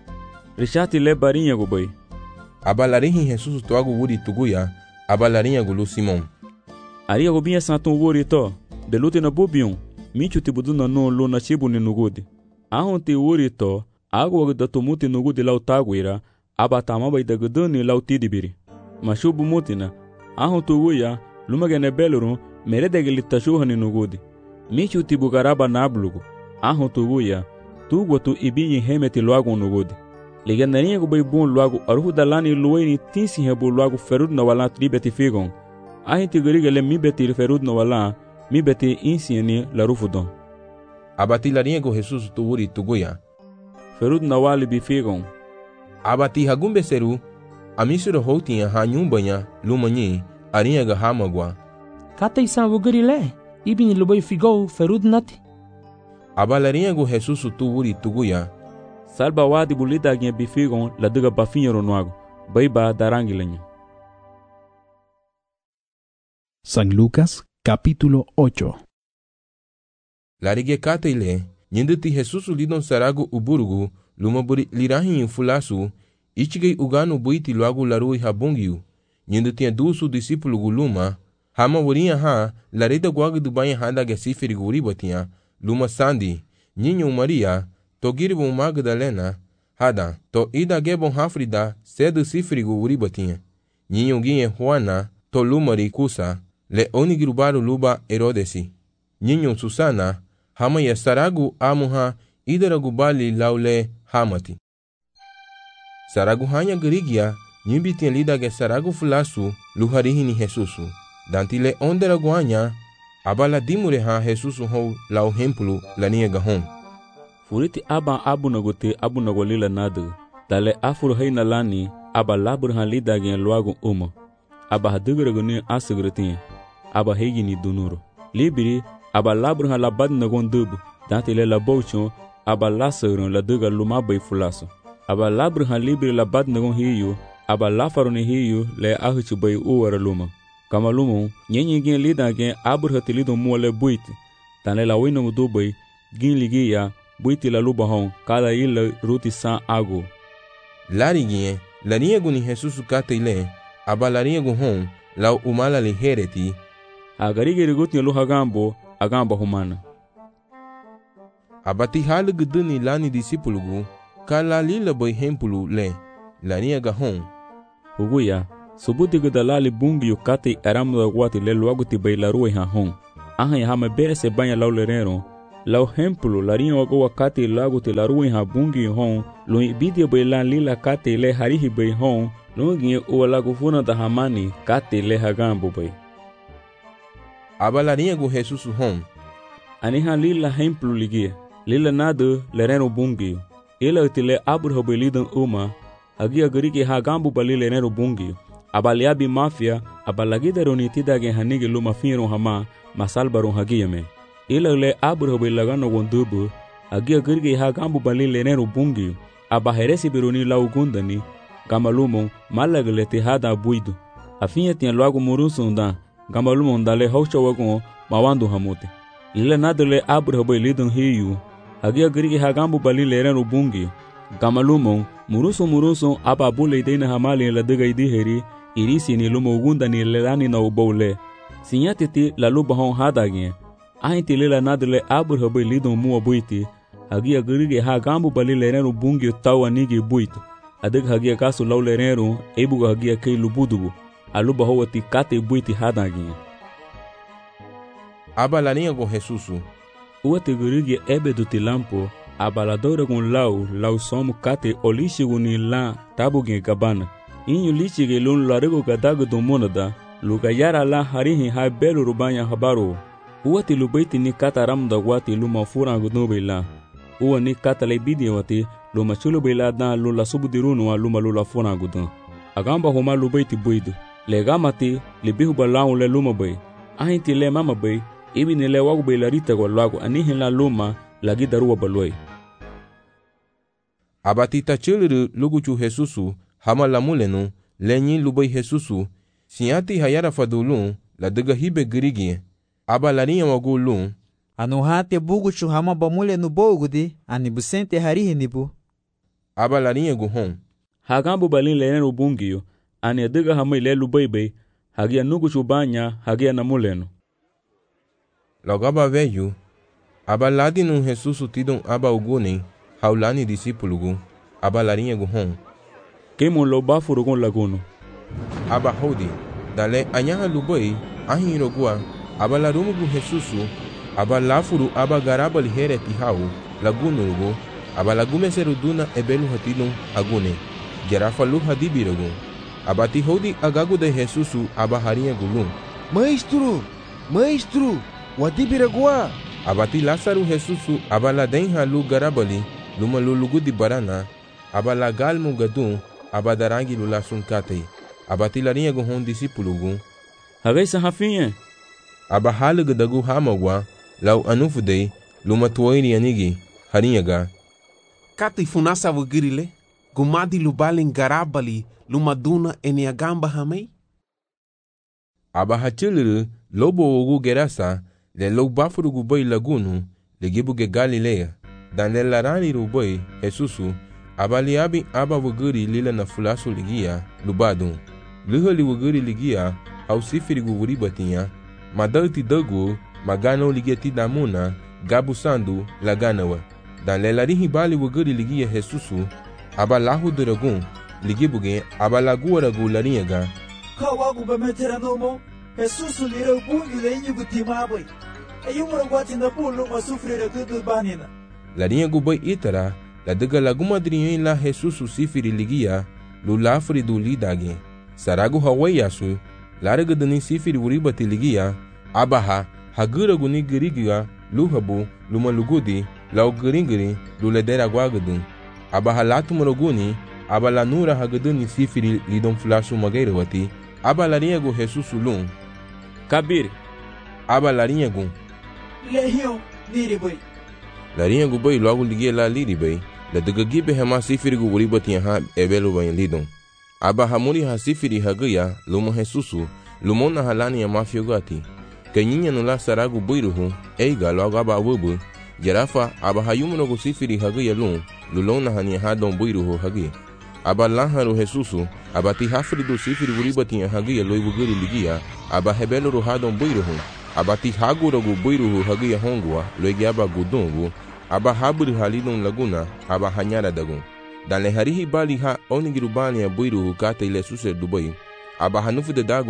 Richati le barinha go bay.
Aba larihi Jesusu toago wuri tuguya, aba larinha gulu Simon.
Aria go binha santo wuri to, de lute na bubion, michu tibuduna no lo na chibu ni nugudi. Ahon ti wuri to, ago da tumuti nugudi lau taguira, aba tamaba da guduni lau tidibiri. Mashubu mutina, ahon tuguya, lumagene beluru, meredegeli tashuha ni nugudi. Michu tibugaraba nablugu, ahon tuguya, tugo tu ibinyi hemeti loago nugudi. Ligandarinha go bom logo aruhu dalani lueni tinsi hebu logo ferud na wala tribeti figon. Ahinti gariga le mi beti ferud na wala mi beti insieni la rufudon.
Abati larinha go Jesus tuuri tuguya.
Ferud na wali bi figon.
Abati hagumbe seru amisuro hotinha hanyumbanya lumanyi arinha ga hamagwa.
Kata isan wugari le ibini lubai figo ferud nati.
Abalarinha go Jesus tuuri tuguya.
Salba wadi bulida ginha bifigon la duga bafinha ronuago, baiba darangileña.
San Lucas, capítulo 8.
Larige kataile, nyendeti Jesusu lidon sarago uburugu, lumaburi lirahi infulasu, ichigei ugano buiti luago larui habungiu, nyendeti dusu discípulo guluma, hama warinha ha, larida guaga dubanha handa gesifiri guribatinha, luma sandi, Ninho Maria, Togiribo Magdalena, hada, to ida gebon hafrida, cedo sifrigo uribatinha. Ninho guinhe Juana, to lumari kusa, le onigrubaru luba Herodesi. Ninho Susana, hama ya saragu amuha, idaragu bali laule hamati. Saragu hanya gerigia, nyimbitin lida ge saragu fulasu, luharihini Jesusu. Dantile onderagu hanya, abala dimureha Jesusu hou lau hempulu lania gahon.
Furiti aba abu nagolila nadu, dale afuru haina lani, aba labur han lida gen luagu uma. Aba hadugraguni asugrutin, aba hegini dunuro. Libiri, aba labur han labad nagon dubu, dantile la bouchon, aba lasagron la duga lumabay fulaso. Aba labur han libiri labad nagon hiyu, aba lafaruni hiyu le ahuchu bay uwara luma. Kama lumu, nyenye gen lida gen abur hatilido muale buiti, dale la wino dubay, gin ligia, buiti la luba hon, cada ila ruti san ago.
Lariguinhe, lariego ni Jesusu kataile, aba lariego hon, lau umala li hereti.
Agarige riguti lu hagambo, agamba humana.
Abati halugu duni lani disipulugu, kala lila boy hempulu le, lariega hon.
Huguya, subuti gudalali bungi yukati aramda guati le luaguti bay larue ha hon. ahan ya hama bere se banha lau lerero lau hemplo larinha wago wakati lago te laruin ha bungi hon lo ibidia bai lan lila kate le harihi bai hon lo ginye o lago funa da hamani kate le hagambo bai
aba larinha go Jesus hon
aniha lila hemplo ligia lila nado lerero bungi ela utile abur hobelidan uma agia gariki hagambo bali lerero bungi abaliabi mafia abalagida nitida gen hanige luma finro hama masalbaron hagiyame ila le abro be lagano gondubu agia girge hagambu bali lenero bungi abaheresi beroni laugundani gamalumo malagle te hada buido afinha tinha logo murusunda gamalumo dale haucha wagon mawando hamote ila nadle abro be lidon hiu agia girge hagambu bali lenero bungi gamalumo muruso ababule deina hamali la daga idiheri irisi ni lumo gunda ni lelani na ubole sinyatiti la luba hon hadagin ahinti lela nadle abur hobe lidon mu abuiti agia girige hagambu bali lereno bungi tawa nigi buito adag hagia kasu law lereno ebuga hagia kei lubudubu aluba howati kate buiti hadagin
abalaninha com Jesusu
uate girige ebedu tilampo abaladora con lau somu kate olishigu ni la tabugin gabana inyu lichige lun larego gadago domonada lugayara la harihi ha belu rubanya habaro uwati lubaiti ni kata ramda wati luma furangu nubila uwa ni kata lebidi wati luma chulu bila dan lula subudirunu wa luma furangu dan agamba homa lubaiti buidu legamati libihu balau le luma bay ahinti le mama bay ibi ni le wagu bay larita kwa lagu anihin la luma lagi daruwa balway
abatita chiliru luguchu Jesusu hama lamulenu lenyi lubai Jesusu sinyati hayara fadulun la daga hibe girigi aba larinha wagulun
anuhate buguchu hama bamule no bogudi ani busente harihi nibu
aba larinha guhon
hagambu balin lenero bungiyo ani daga hama ile lubai hagia nuguchu banya hagia namuleno
logaba veyu aba ladinu Jesusu tidon aba ugune haulani discípulo aba larinha guhon
kemo lo bafuro con laguno
aba hodi dale anyaha lubai ahiro gua aba la rumu gu Jesusu aba lafuru aba garabali here tihau laguno rugo aba lagume seruduna ebelu hatino agune gerafa lu hadibirogo aba ti hodi agagu de Jesusu aba harinha gulum
maestro wadibiragua
aba ti Lázaro Jesusu aba la denha lu garabali luma lulugu di barana aba la galmu gadun aba darangi lula sunkate aba ti larinha gu hon discípulo gu
hagai sahafinha
aba haluga dagu hamagwa lau anufudei luma tuoiri anigi harinha ga
kati funasa wagirile gumadi lubalin garabali luma duna eni agamba hamei
aba hachiliru lobo ogu gerasa le lo bafuru gu bai lagunu le gibu ge Galilea dan le larani ru bai Jesusu aba liabi aba wagiri lila na fulasu ligia lubadun lihali wagiri ligia au sifiri gu wuri batinha madalti dagu magano ligia ti damuna gabu sandu laganawa dan le larihi bali wagiri ligia Jesusu aba lahu duragun ligibuge aba lagu ragu larinha ga
kawagu bametera nomo Jesusu lira bungi le inyu timabai ayumura gwati na bulu masufrira kudu banina
larinha gu bai itara la daga lagu madrinha la Jesusu sifiri ligia lu lafri du lidage saragu hawayasu laraga dani sifiri uribati ligia abaha hagira guni girigia luhabu luma lugudi lau giringiri lu ledera guagadun abaha latumuraguni aba la nura hagaduni sifiri lidon flashu magairawati aba larinha gu Jesusu lum
kabir
aba larinha gu
lehio niribai
larinha gu bai logo ligia la liribai la daga gibe hema sifiri gu uribati ha ebelu bain lidon aba hamuri ha sifiri hagaya luma Jesusu lumona halani ya mafiogati kanyinya nula saragu buiruhu eiga logo aba wubu jarafa aba hayumuno gu sifiri hagaya lum lulona hani hadon buiruhu hagi aba laharu Jesusu aba ti hafridu sifiri uribati hagaya loibugiri ligia aba hebelu hadon buiruhu aba ti hagura gu buiruhu hagaya hongwa loigi aba gudungu aba haburi halidon laguna aba hanyara dagun dan le harihi bali ha onigirubani ya buiruhu kate ile suse dubai aba hanufu de dagun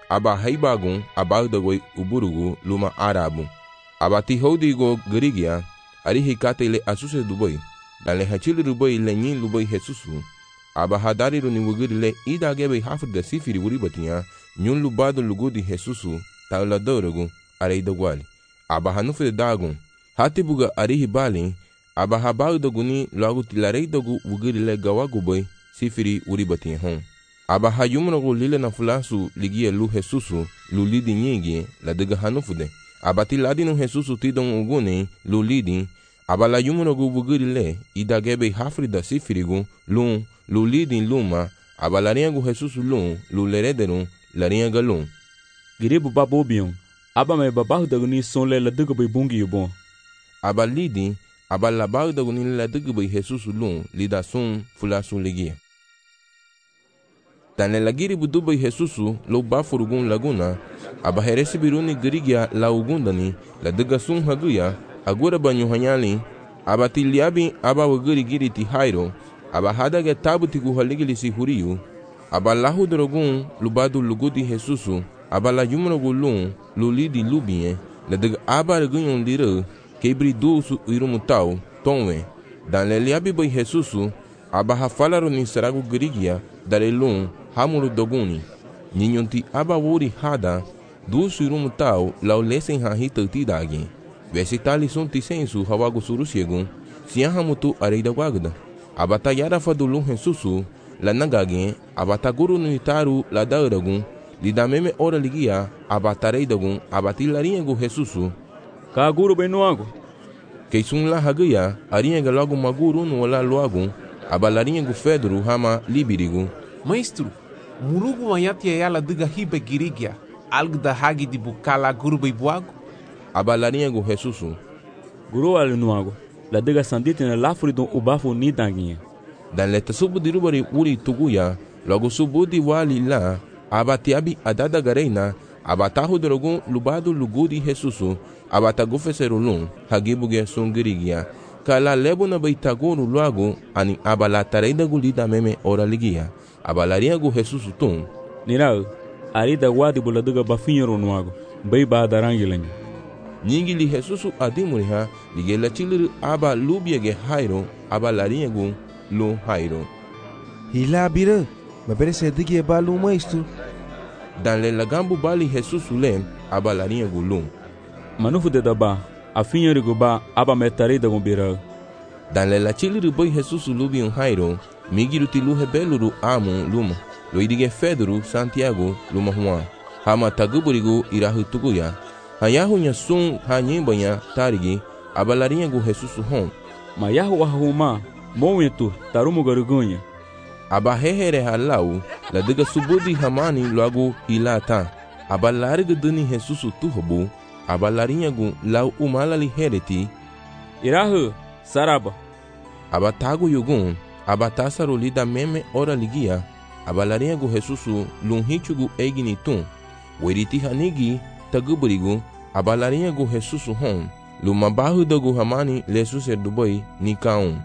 aba haibagun abagdagoi uburugu luma arabu. Aba tihodigo gerigia, ari hikate le asuse dubai, dan le hachili rubai le nyin lubai Jesusu. Aba hadari runi wugiri le ida gebe hafri da sifiri wuri batia, nyun lubado lugudi Jesusu, taula dorogu, are idagwali. Aba hanufe de dagun, hati buga ari hibali, aba habagdaguni logo tilarei dogu wugiri le gawagubai, sifiri wuri batia hon. Aba hayumunogu lile na fulasu ligia lu Jesusu, lu lidi nyingi, la dega hanufude. Aba tiladinu Jesusu tidon uguni, lu lidi, aba la yumunogu wugiri le, ida gebe hafri da sifirigu, lu lidi luma, aba la riengu Jesusu lu lerederu, la rienga
Giribu babobion, aba me babahu daguni son le la dega bai bungi yubon.
Aba lidi, aba la bahu daguni la dega bai Jesusu lida sun fulasu ligia. Tane la giribu dubai Jesusu lo bafurugun laguna, aba heresi biruni girigia la ugundani, la dega sun haguya, agura banyu hanyali, aba tiliabi aba wagiri giri ti hairo, aba hadaga tabu tigu haligili si huriyu, aba lahu drogun lubadu lugudi Jesusu, aba la yumunogu lulidi lubie, la dega aba regunyon lira, kebri dusu irumutau, tonwe, dan le liabi bai Jesusu, aba hafalaro ni saragu girigia, dare hamuru doguni, ninyonti aba wuri hada, dusu irumutau, lau lesen hahita tidagi, vesitali sun tisensu hawagu surusiegun, siahamutu areida wagda, aba tayara fadulu Jesusu, la nagage, aba taguru nuitaru la dauragun, lida meme ora ligia, aba tareidagun, aba tilariengu Jesusu,
ka guru benuago,
keisun la hagaya, arienga logo maguru no la loagun, aba lariengu Fedru hama libirigu,
Maestro, murugu mayati ayala diga hibe girigia, algo da hagi di bukala guru beibuago?
Aba lariengu Jesusu.
Guru alinuago, la diga sandite na lafuri don ubafu ni danginha.
Dan leta subu di rubari uri tuguya, logo subu di wali la, aba tiabi adada gareina, aba tahu drogun lubado lugudi Jesusu, aba tagufeserulun, hagibuge sungirigia, kala lebo na baitaguru luago, ani aba la tareida gulida meme ora ligia. Abalariago Jesusu tum.
Nirau, arida wadi buladiga bafinhero nuago, bai ba darangilangi.
Nyingili Jesusu adimuriha, ligela chiliru aba lubiege hairo, abalariago lu hairo.
Hila bira, maberese digi balu Maestro.
Dan le lagambu bali Jesusu lem, abalariago lum.
Manufu de daba, afinhero ba aba metarida gumbira.
Dan le la chiliru bai Jesusu lubi un hairo, migiru tilu hebeluru amu luma, loidige Fedru Santiago luma Juan, hama taguburigu irahu tuguya, hayahunya sun hanyembanya tarigi, abalariengu Jesusu hon.
Mayahu wahuma, momentu tarumu garugunha.
Aba hehere halau, la diga subudi hamani logo hilata, abalariga duni Jesusu tuhobu, abalariengu lau umalali hereti,
irahu, saraba.
Aba tagu yugun, aba tasaru lida meme ora ligia, abalariengu Jesusu lunhichugu eginitum, weriti hanigi taguburigu, abalariengu Jesusu hon, lumabahu dogu hamani lesu dubai nikaun.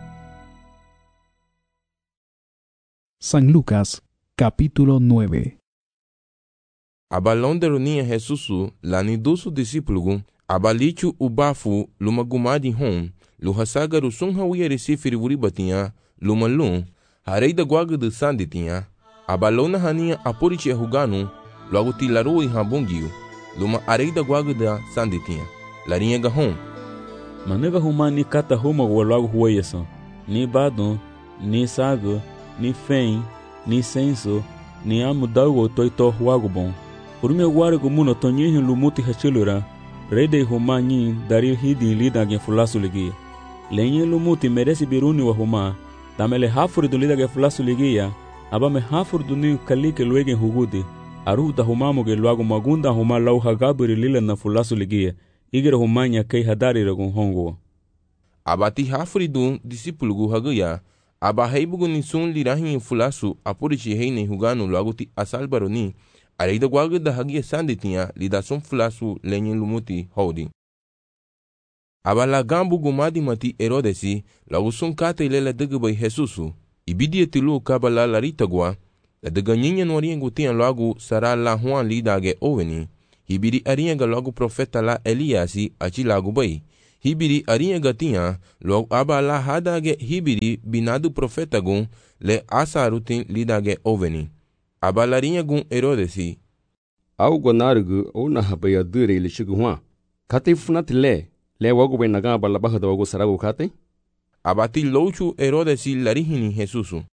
San Lucas, capítulo 9.
Abalonde runia Jesusu lani dusu discípulugu, abalichu ubafu lumagumadi hon, luhasagaru sunhawiya resifiri wuribatinha, lumalum, hareida guaga de sanditinha, abalona hania aporiche huganu, logo tilaru e rabungiu, luma areida guaga da sanditinha, larinha gahon.
Manega humani kata huma logo hueyasan, ni badon, ni sago, ni fen, ni senso, ni amudago toito huagubon. Urme guargo muno tonyihin lumuti hachilura, rede humani dari hidi lida gen fulasu ligia. Lenye lumuti merece biruni wa huma, tamele hafuri do lida gen fulasu ligia, abame hafuri do ni kalike luegen hugudi, aruta humamu ge luago magunda huma lau hagaburi lila na fulasu ligia, igera humanya kei hadari ragun hongo.
Abati hafuri do discípulo hagaya, aba heibugu ni sun lirahin fulasu apurichi heine huganu luago ti asalbaroni, areida guaga da hagia sanditinha lida sun fulasu lenye lumuti houdi. Abala gambu gumadi mati Herodesi, lagu sun kate ilela degbai Jesusu, ibidia tilu kabala larita gua, La dega nyinya no ariengu tia logo sara la Juan lidage oveni. Hibiri arienga logo profeta la Eliasi achi lago bai. Hibiri arienga tia logo aba la hadage hibiri binadu profeta gun le asarutin lidage oveni. Aba la gun Herodesi.
Au gonargu o na habaya dure le shigu Juan. Kate funati le wago bai naga bala baja da wago sarago kate.
Abati louchu Herodesi larihini Jesusu.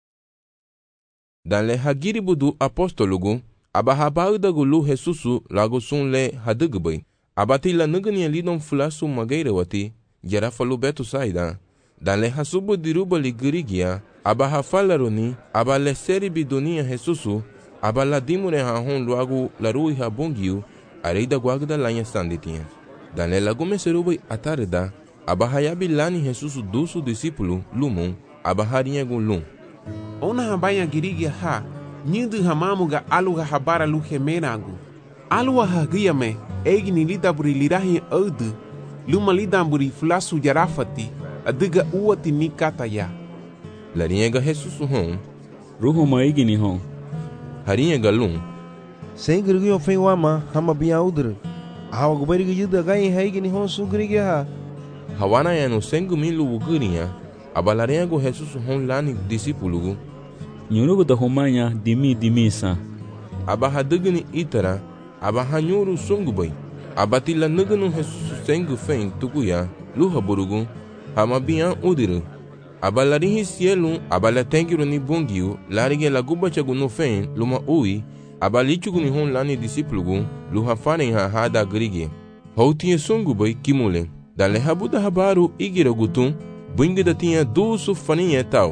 Dan le hagiri budu apostolugu, aba habaudagu lu Jesusu lagu sun le hadugbai. Abati la nugani lidon fulasu magaire wati, jarafalu betu saida. Dan le hasubu diruba li girigia, aba hafalaruni, aba le seri bidunia Jesusu, aba la dimure hahon luagu la rui habungiu, areida guagda lanya sanditinha. Dan le lagu meserubai atareda, aba hayabi lani Jesusu dusu disipulu lumum, aba harinha gun lum.
Ona habaya girigia ha, nyindu hamamuga aluga habara lu gemeragu. Alua hagia me, egini lida buri lirahi audu, luma lida buri fulasu jarafati, adiga uati ni kata ya.
Larinha Jesusu hon,
ruhu ma egini hon.
Harinha lum.
Sem grigio fei wama, hama bia udre. Hawa gubari gida gai haigini hon su grigia ha.
Hawana ya no sengu milu ugurinha. Abalarengo Jesusu hon lani disipulugu.
Nyurugu da homanya dimi sa.
Abahadugni itara, abahanyuru sungubai. Abatila nugunu Jesusu sengu fen tukuya, luha burugu, hamabian udiru. Abalarihi sielu, abalatengiru ni bungiu, larige la guba chagunu fen, luma ui, abalichuguni hon lani disipulugu, luha faren ha hada grige. Houtinha sungubai kimule, dale habuda habaru igirogutun, Bingida tinha dusu faninha tal.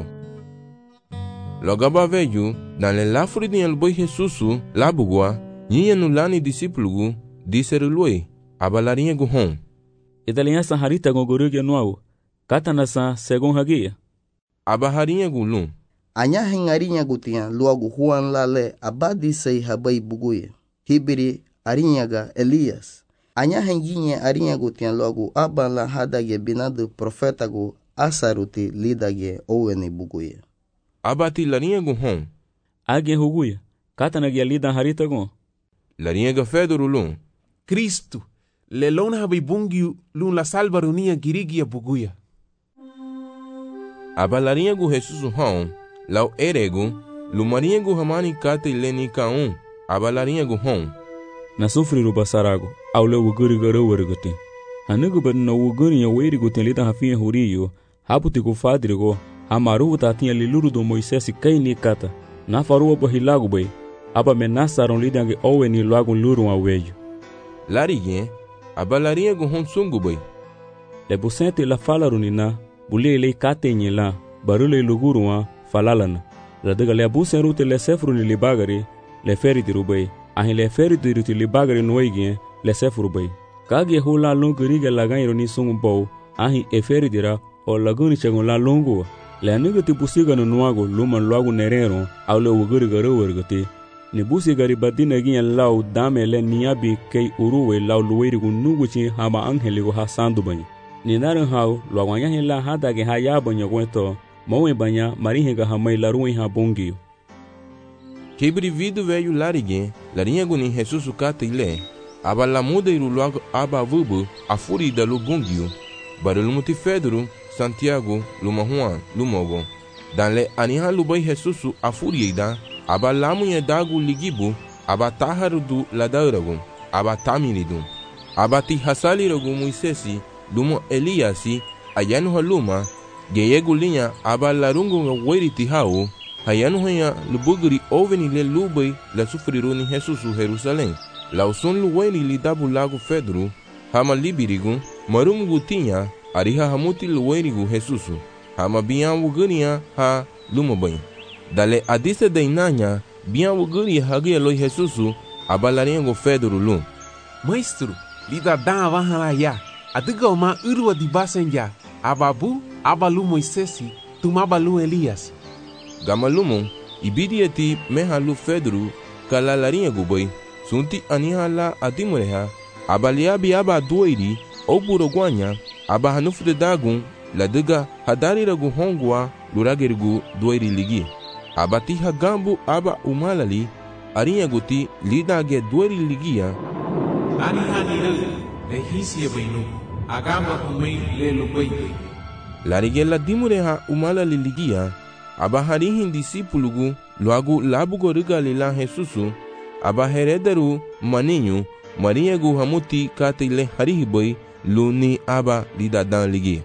Logaba veju, dan le lafuri dinha luboi Jesusu, labugua, ninha no lani discípulugu, disseru lui, abalarinha guhon.
Italinha saharita gogorugia nuau, katanasa segun hagia.
Abaharinha gulum.
Anya hengarinha gutinha luagu Juan lale abadi sei habai buguia. Hibiri arinhaga Elias. Anya henginha arinha gutinha logo abala hadage binadu profetagu asaruti lidage owene buguia.
Abati larinha guhon.
Age huguia, katanagia lida harita gon.
Larinha gafedoro lum.
Cristo, lelona habai bungiu lum la salvarunia girigia buguia.
Abalarinha gu Jesusu hon, lau eregu, lumarinha gu hamani kate leni kaun, abalarinha gu hon.
Na sufri ruba sarago, au le wuguri garo wergutin. Hanugu bad na wuguri ya weiri gutin lida hafinha huriyo, haputi ku fadrigo, hamaru tatinha liluru do Moisés kai ni kata. Na faruwa bahilago bay, aba menasaron lidange owe ni lagun luru awejo.
Lariguinha, abalarinha gu hon sungu bay.
Le busente la falarunina, bulie le katenye la, barule luguruwa falalana. La dega le abusen rute le sefru ni libagari, le feriti rubay. Ahin le feriti ruti libagari noigien, le sefru bay. Kage hula longuriga lagairo ni sungu bow, ahin e feritira, o laguni chagun la longua. Le anuga ti busiga no nuago, luman luagu nerero, au le uguriga rowergati. Ni busigari badina ginya lau dame le niabi kei uruwe lau luwerigu nuguchi hama angheligu ha sandu banyi. Ni narin hau, luagwanya hila hadage ha yabanya gwento, mawe banya marihinga hamai laruin ha bongiyo.
Kibri vidu veio lariguinha, larinha guni Jesusu kata ile, aba la muda iru logo aba vubu, a furida lu bungiyo, barulu mutifedru, Santiago, luma Juan, lumogo. Dan le aniha lubai Jesusu a furida, aba lamunha dagu ligibu, aba taharudu ladauragu, aba tamiridu. Aba ti hasaliragu Moisesi, lumo Eliasi, ayanu haluma, geyegu linha aba larungu weriti hau, hayanu hanya lubugri oveni le lubai la sufriru ni Jesusu Jerusalém. Lauson luweni li dabu lago Fedru, hama libirigu, marumugu tinha, ariha hamuti luwenigu Jesusu, hama bian wugania ha lumabanha. Dale adisa deinanya, bian wugani hagia loi Jesusu, abalaringo Fedru lum.
Maestro, lida dan vahala ya, adiga oma urwa di basenja, ababu, abalu Moisesi, tumabalu Elias.
Gamalumum, ibidiati mehalu Fedru, kalalaringo boy, sunti aniha la adimureha, abaliabi aba doiri, oburogwanya, aba hanufre dagun, la diga hadariragu hongwa, luragerigu doiri ligi. abati hagambu aba umalali arinya guti lidage dueri ligia
ani hanire le hisia bainu agamba humei le lubai
larige la dimure ha umalali ligia aba harihin disipulugu luagu labugo rigali la Jesusu aba herederu maninyu mariegu hamuti katile harihiboi luni aba lidadan ligi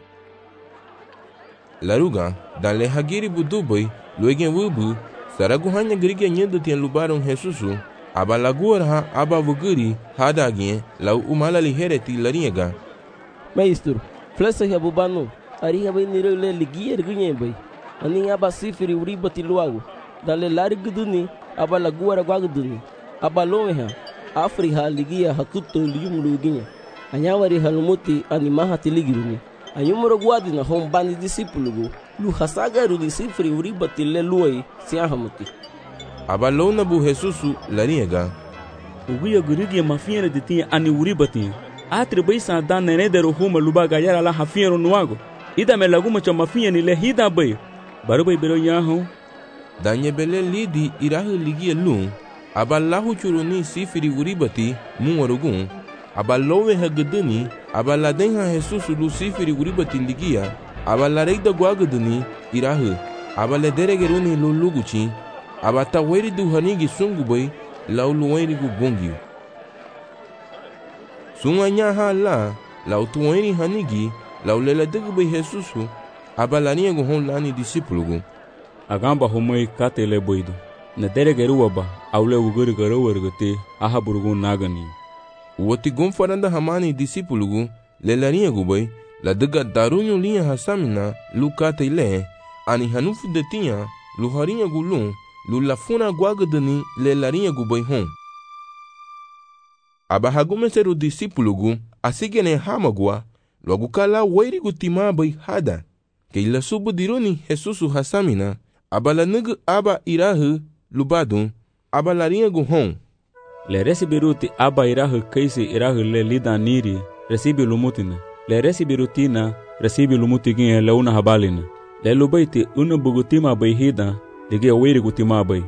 laruga dan le hagiri buduboi luegen wubu saragu hanya gerige nyendo tien lubaron Jesusu aba laguar ha aba vuguri hadagien lau umalali hereti lariega
Maestro, flesa ya bubano ari bai nire le ligier gunye bai ani aba sifiri uri bati luagu dale lari guduni aba laguara gwaguduni aba lomeha afriha ligia hakuto liyumulu ginye anyawari halumuti ani mahati ligiruni anyumuro gwadi na hombani disipulugu lu hasagaru disifiri uri bati le luai siahamuti
aba lona bu Jesusu lariega
uguya gurigia mafiere ditia ani uri bati atri bai sa dan nenedero huma lubaga yara la hafiero nuago ida me laguma cha mafiere le hida bai baru bai bero yaho
danye bele lidi irahu ligia lu aba lahu churuni sifiri uri bati muwarugun aba lowe hagedeni aba ladenha Jesusu lu sifiri uri bati ligia aba lareida gwagedeni irahu aba lederegeruni lu luguchi aba taweri du hanigi sungu bai lau luweri gu bongiu sunganya hala lau tuweri hanigi lau lela degu bai Jesusu aba lania gu hon lani disipulugu
agamba homoi katele boido na deregeru waba aule uguri garo wergete aha burugun nagani
woti gomfaranda hamani disipulugu lelania gu bai la dega darunyo liya hasamina lu katele ani hanufu detia lu harinha gu lu lafuna gwagedeni lelarinha gu bai hon aba hagumeseru disipulugu asigene hamagua logu kala wairi gu tima bai hada ke ila subu diruni Jesusu hasamina aba la negu aba irahu lubadun aba larinha gu hon
le resibiruti aba irahu kaisi irahu le lida niri resibi lumutina le resibirutina resibi lumutigin le una habalina le lubaiti una bugutima bai hida dige wairi gu tima bai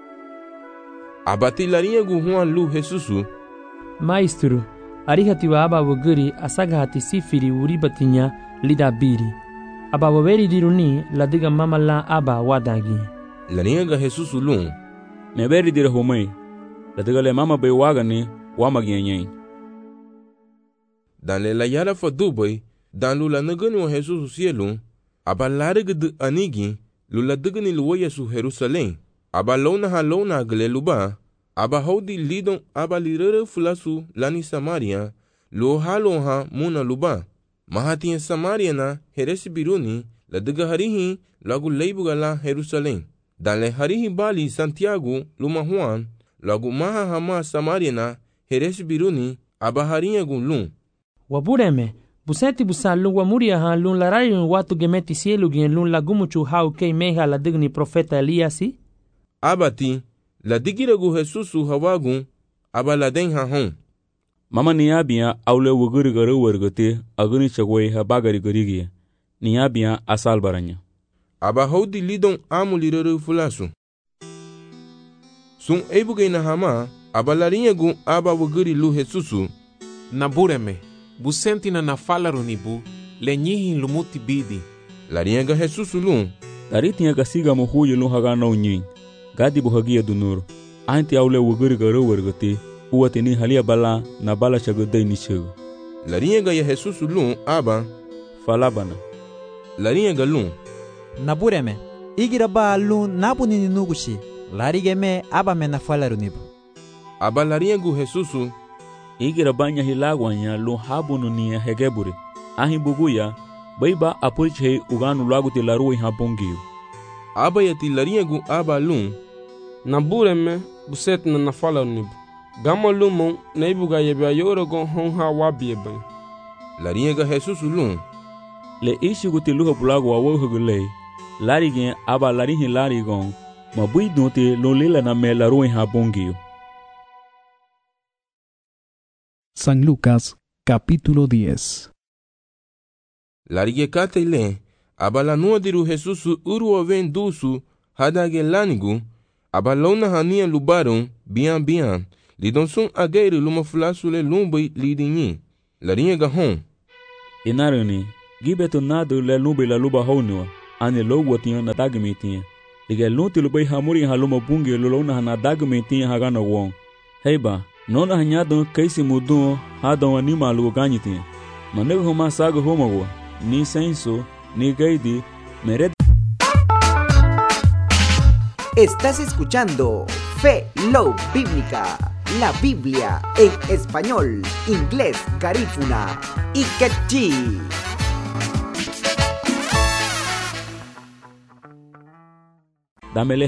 abati larinha gu huan lu Jesusu
Maestro, arihati wa aba wuguri asaga hati sifiri uri batinya lida biri aba waweri diruni ladiga mama la aba wadagi
larinha ga Jesusu lu
meberi dire homai ladiga le mama bai wagani wamagienyen
dan le la yara fa dubai dan lu la nagani wa Jesusu sielu aba larigd anigi lu la digni lu Yesu Jerusalem aba lona gle luba aba hodi lidon aba lirere fulasu lani Samaria lo haloha muna luba mahati Samaria na heresi biruni la diga harihi lagu leibuga la Jerusalem dan le harihi bali Santiago luma Juan lagu maha hama Samaria na heresi biruni aba harinya gun
wabureme busenti busalun wa muria ha lun larayun watu gemeti sielu gen lun lagumuchu hau kei meha la digni profeta Eliasi
abati la digiregu Jesusu hawagun aba la denha hon
mama niabia aule wuguri garo wergote aguni chagwe ha bagari gorigie niabia asal baranya
aba hodi lidon amulirere fulasu sun ebuge na hama aba larinyagu aba wuguri lu Jesusu
na bureme busenti na nafala runibu le nyihin lumuti bidi
larinyaga Jesusu lu
taritinha gasiga mohuye lu hagana unyin gadi buhagia dunur anti aule wuguri garo wergote uwatini halia bala na bala chagodai nishagu
larinyaga ya Jesusu lu aba
falabana
larinyaga lu
nabureme igira ba lu nabunini nugushi larigeme aba me nafala runibu
aba larinyagu Jesusu
igira banya hilagwanya lu habunu ni hegebure ahi buguya baiba apurche uganu laguti laruwi habongiu
aba yati larinyagu aba lu
na bureme buset na nafala nibu gama lumo na ibuga yebya yorogon honha wabiebe
larinyaga Jesusu lu
le ishi guti luho bulago wa wohugule larigen aba larihin larigon mabui dote lo lela na me laruwi habongiu.
San Lucas, capítulo 10.
Larige katele, aba la nuadiru Jesusu uruo vendusu, hadage lanigu, abalona hania lubaron, bian, lidon sun agere luma fulasule lumbai lidinyi, larinha gahon.
Inarani, gibeto nado le lumbai la luba honua, ane lo watinha na dagmitinha. Liga lunti lubai hamuri haluma bungi lulona na dagmitinha hagana won. Heiba, nona hanyadon kaisi mudun hadon anima lugo ganyitinha. Manego homa sago homago, ni senso, ni gaidi, mered.
Estás escuchando Fe Love Bíblica, la Biblia en español, inglés, garífuna y quechí.
Dámele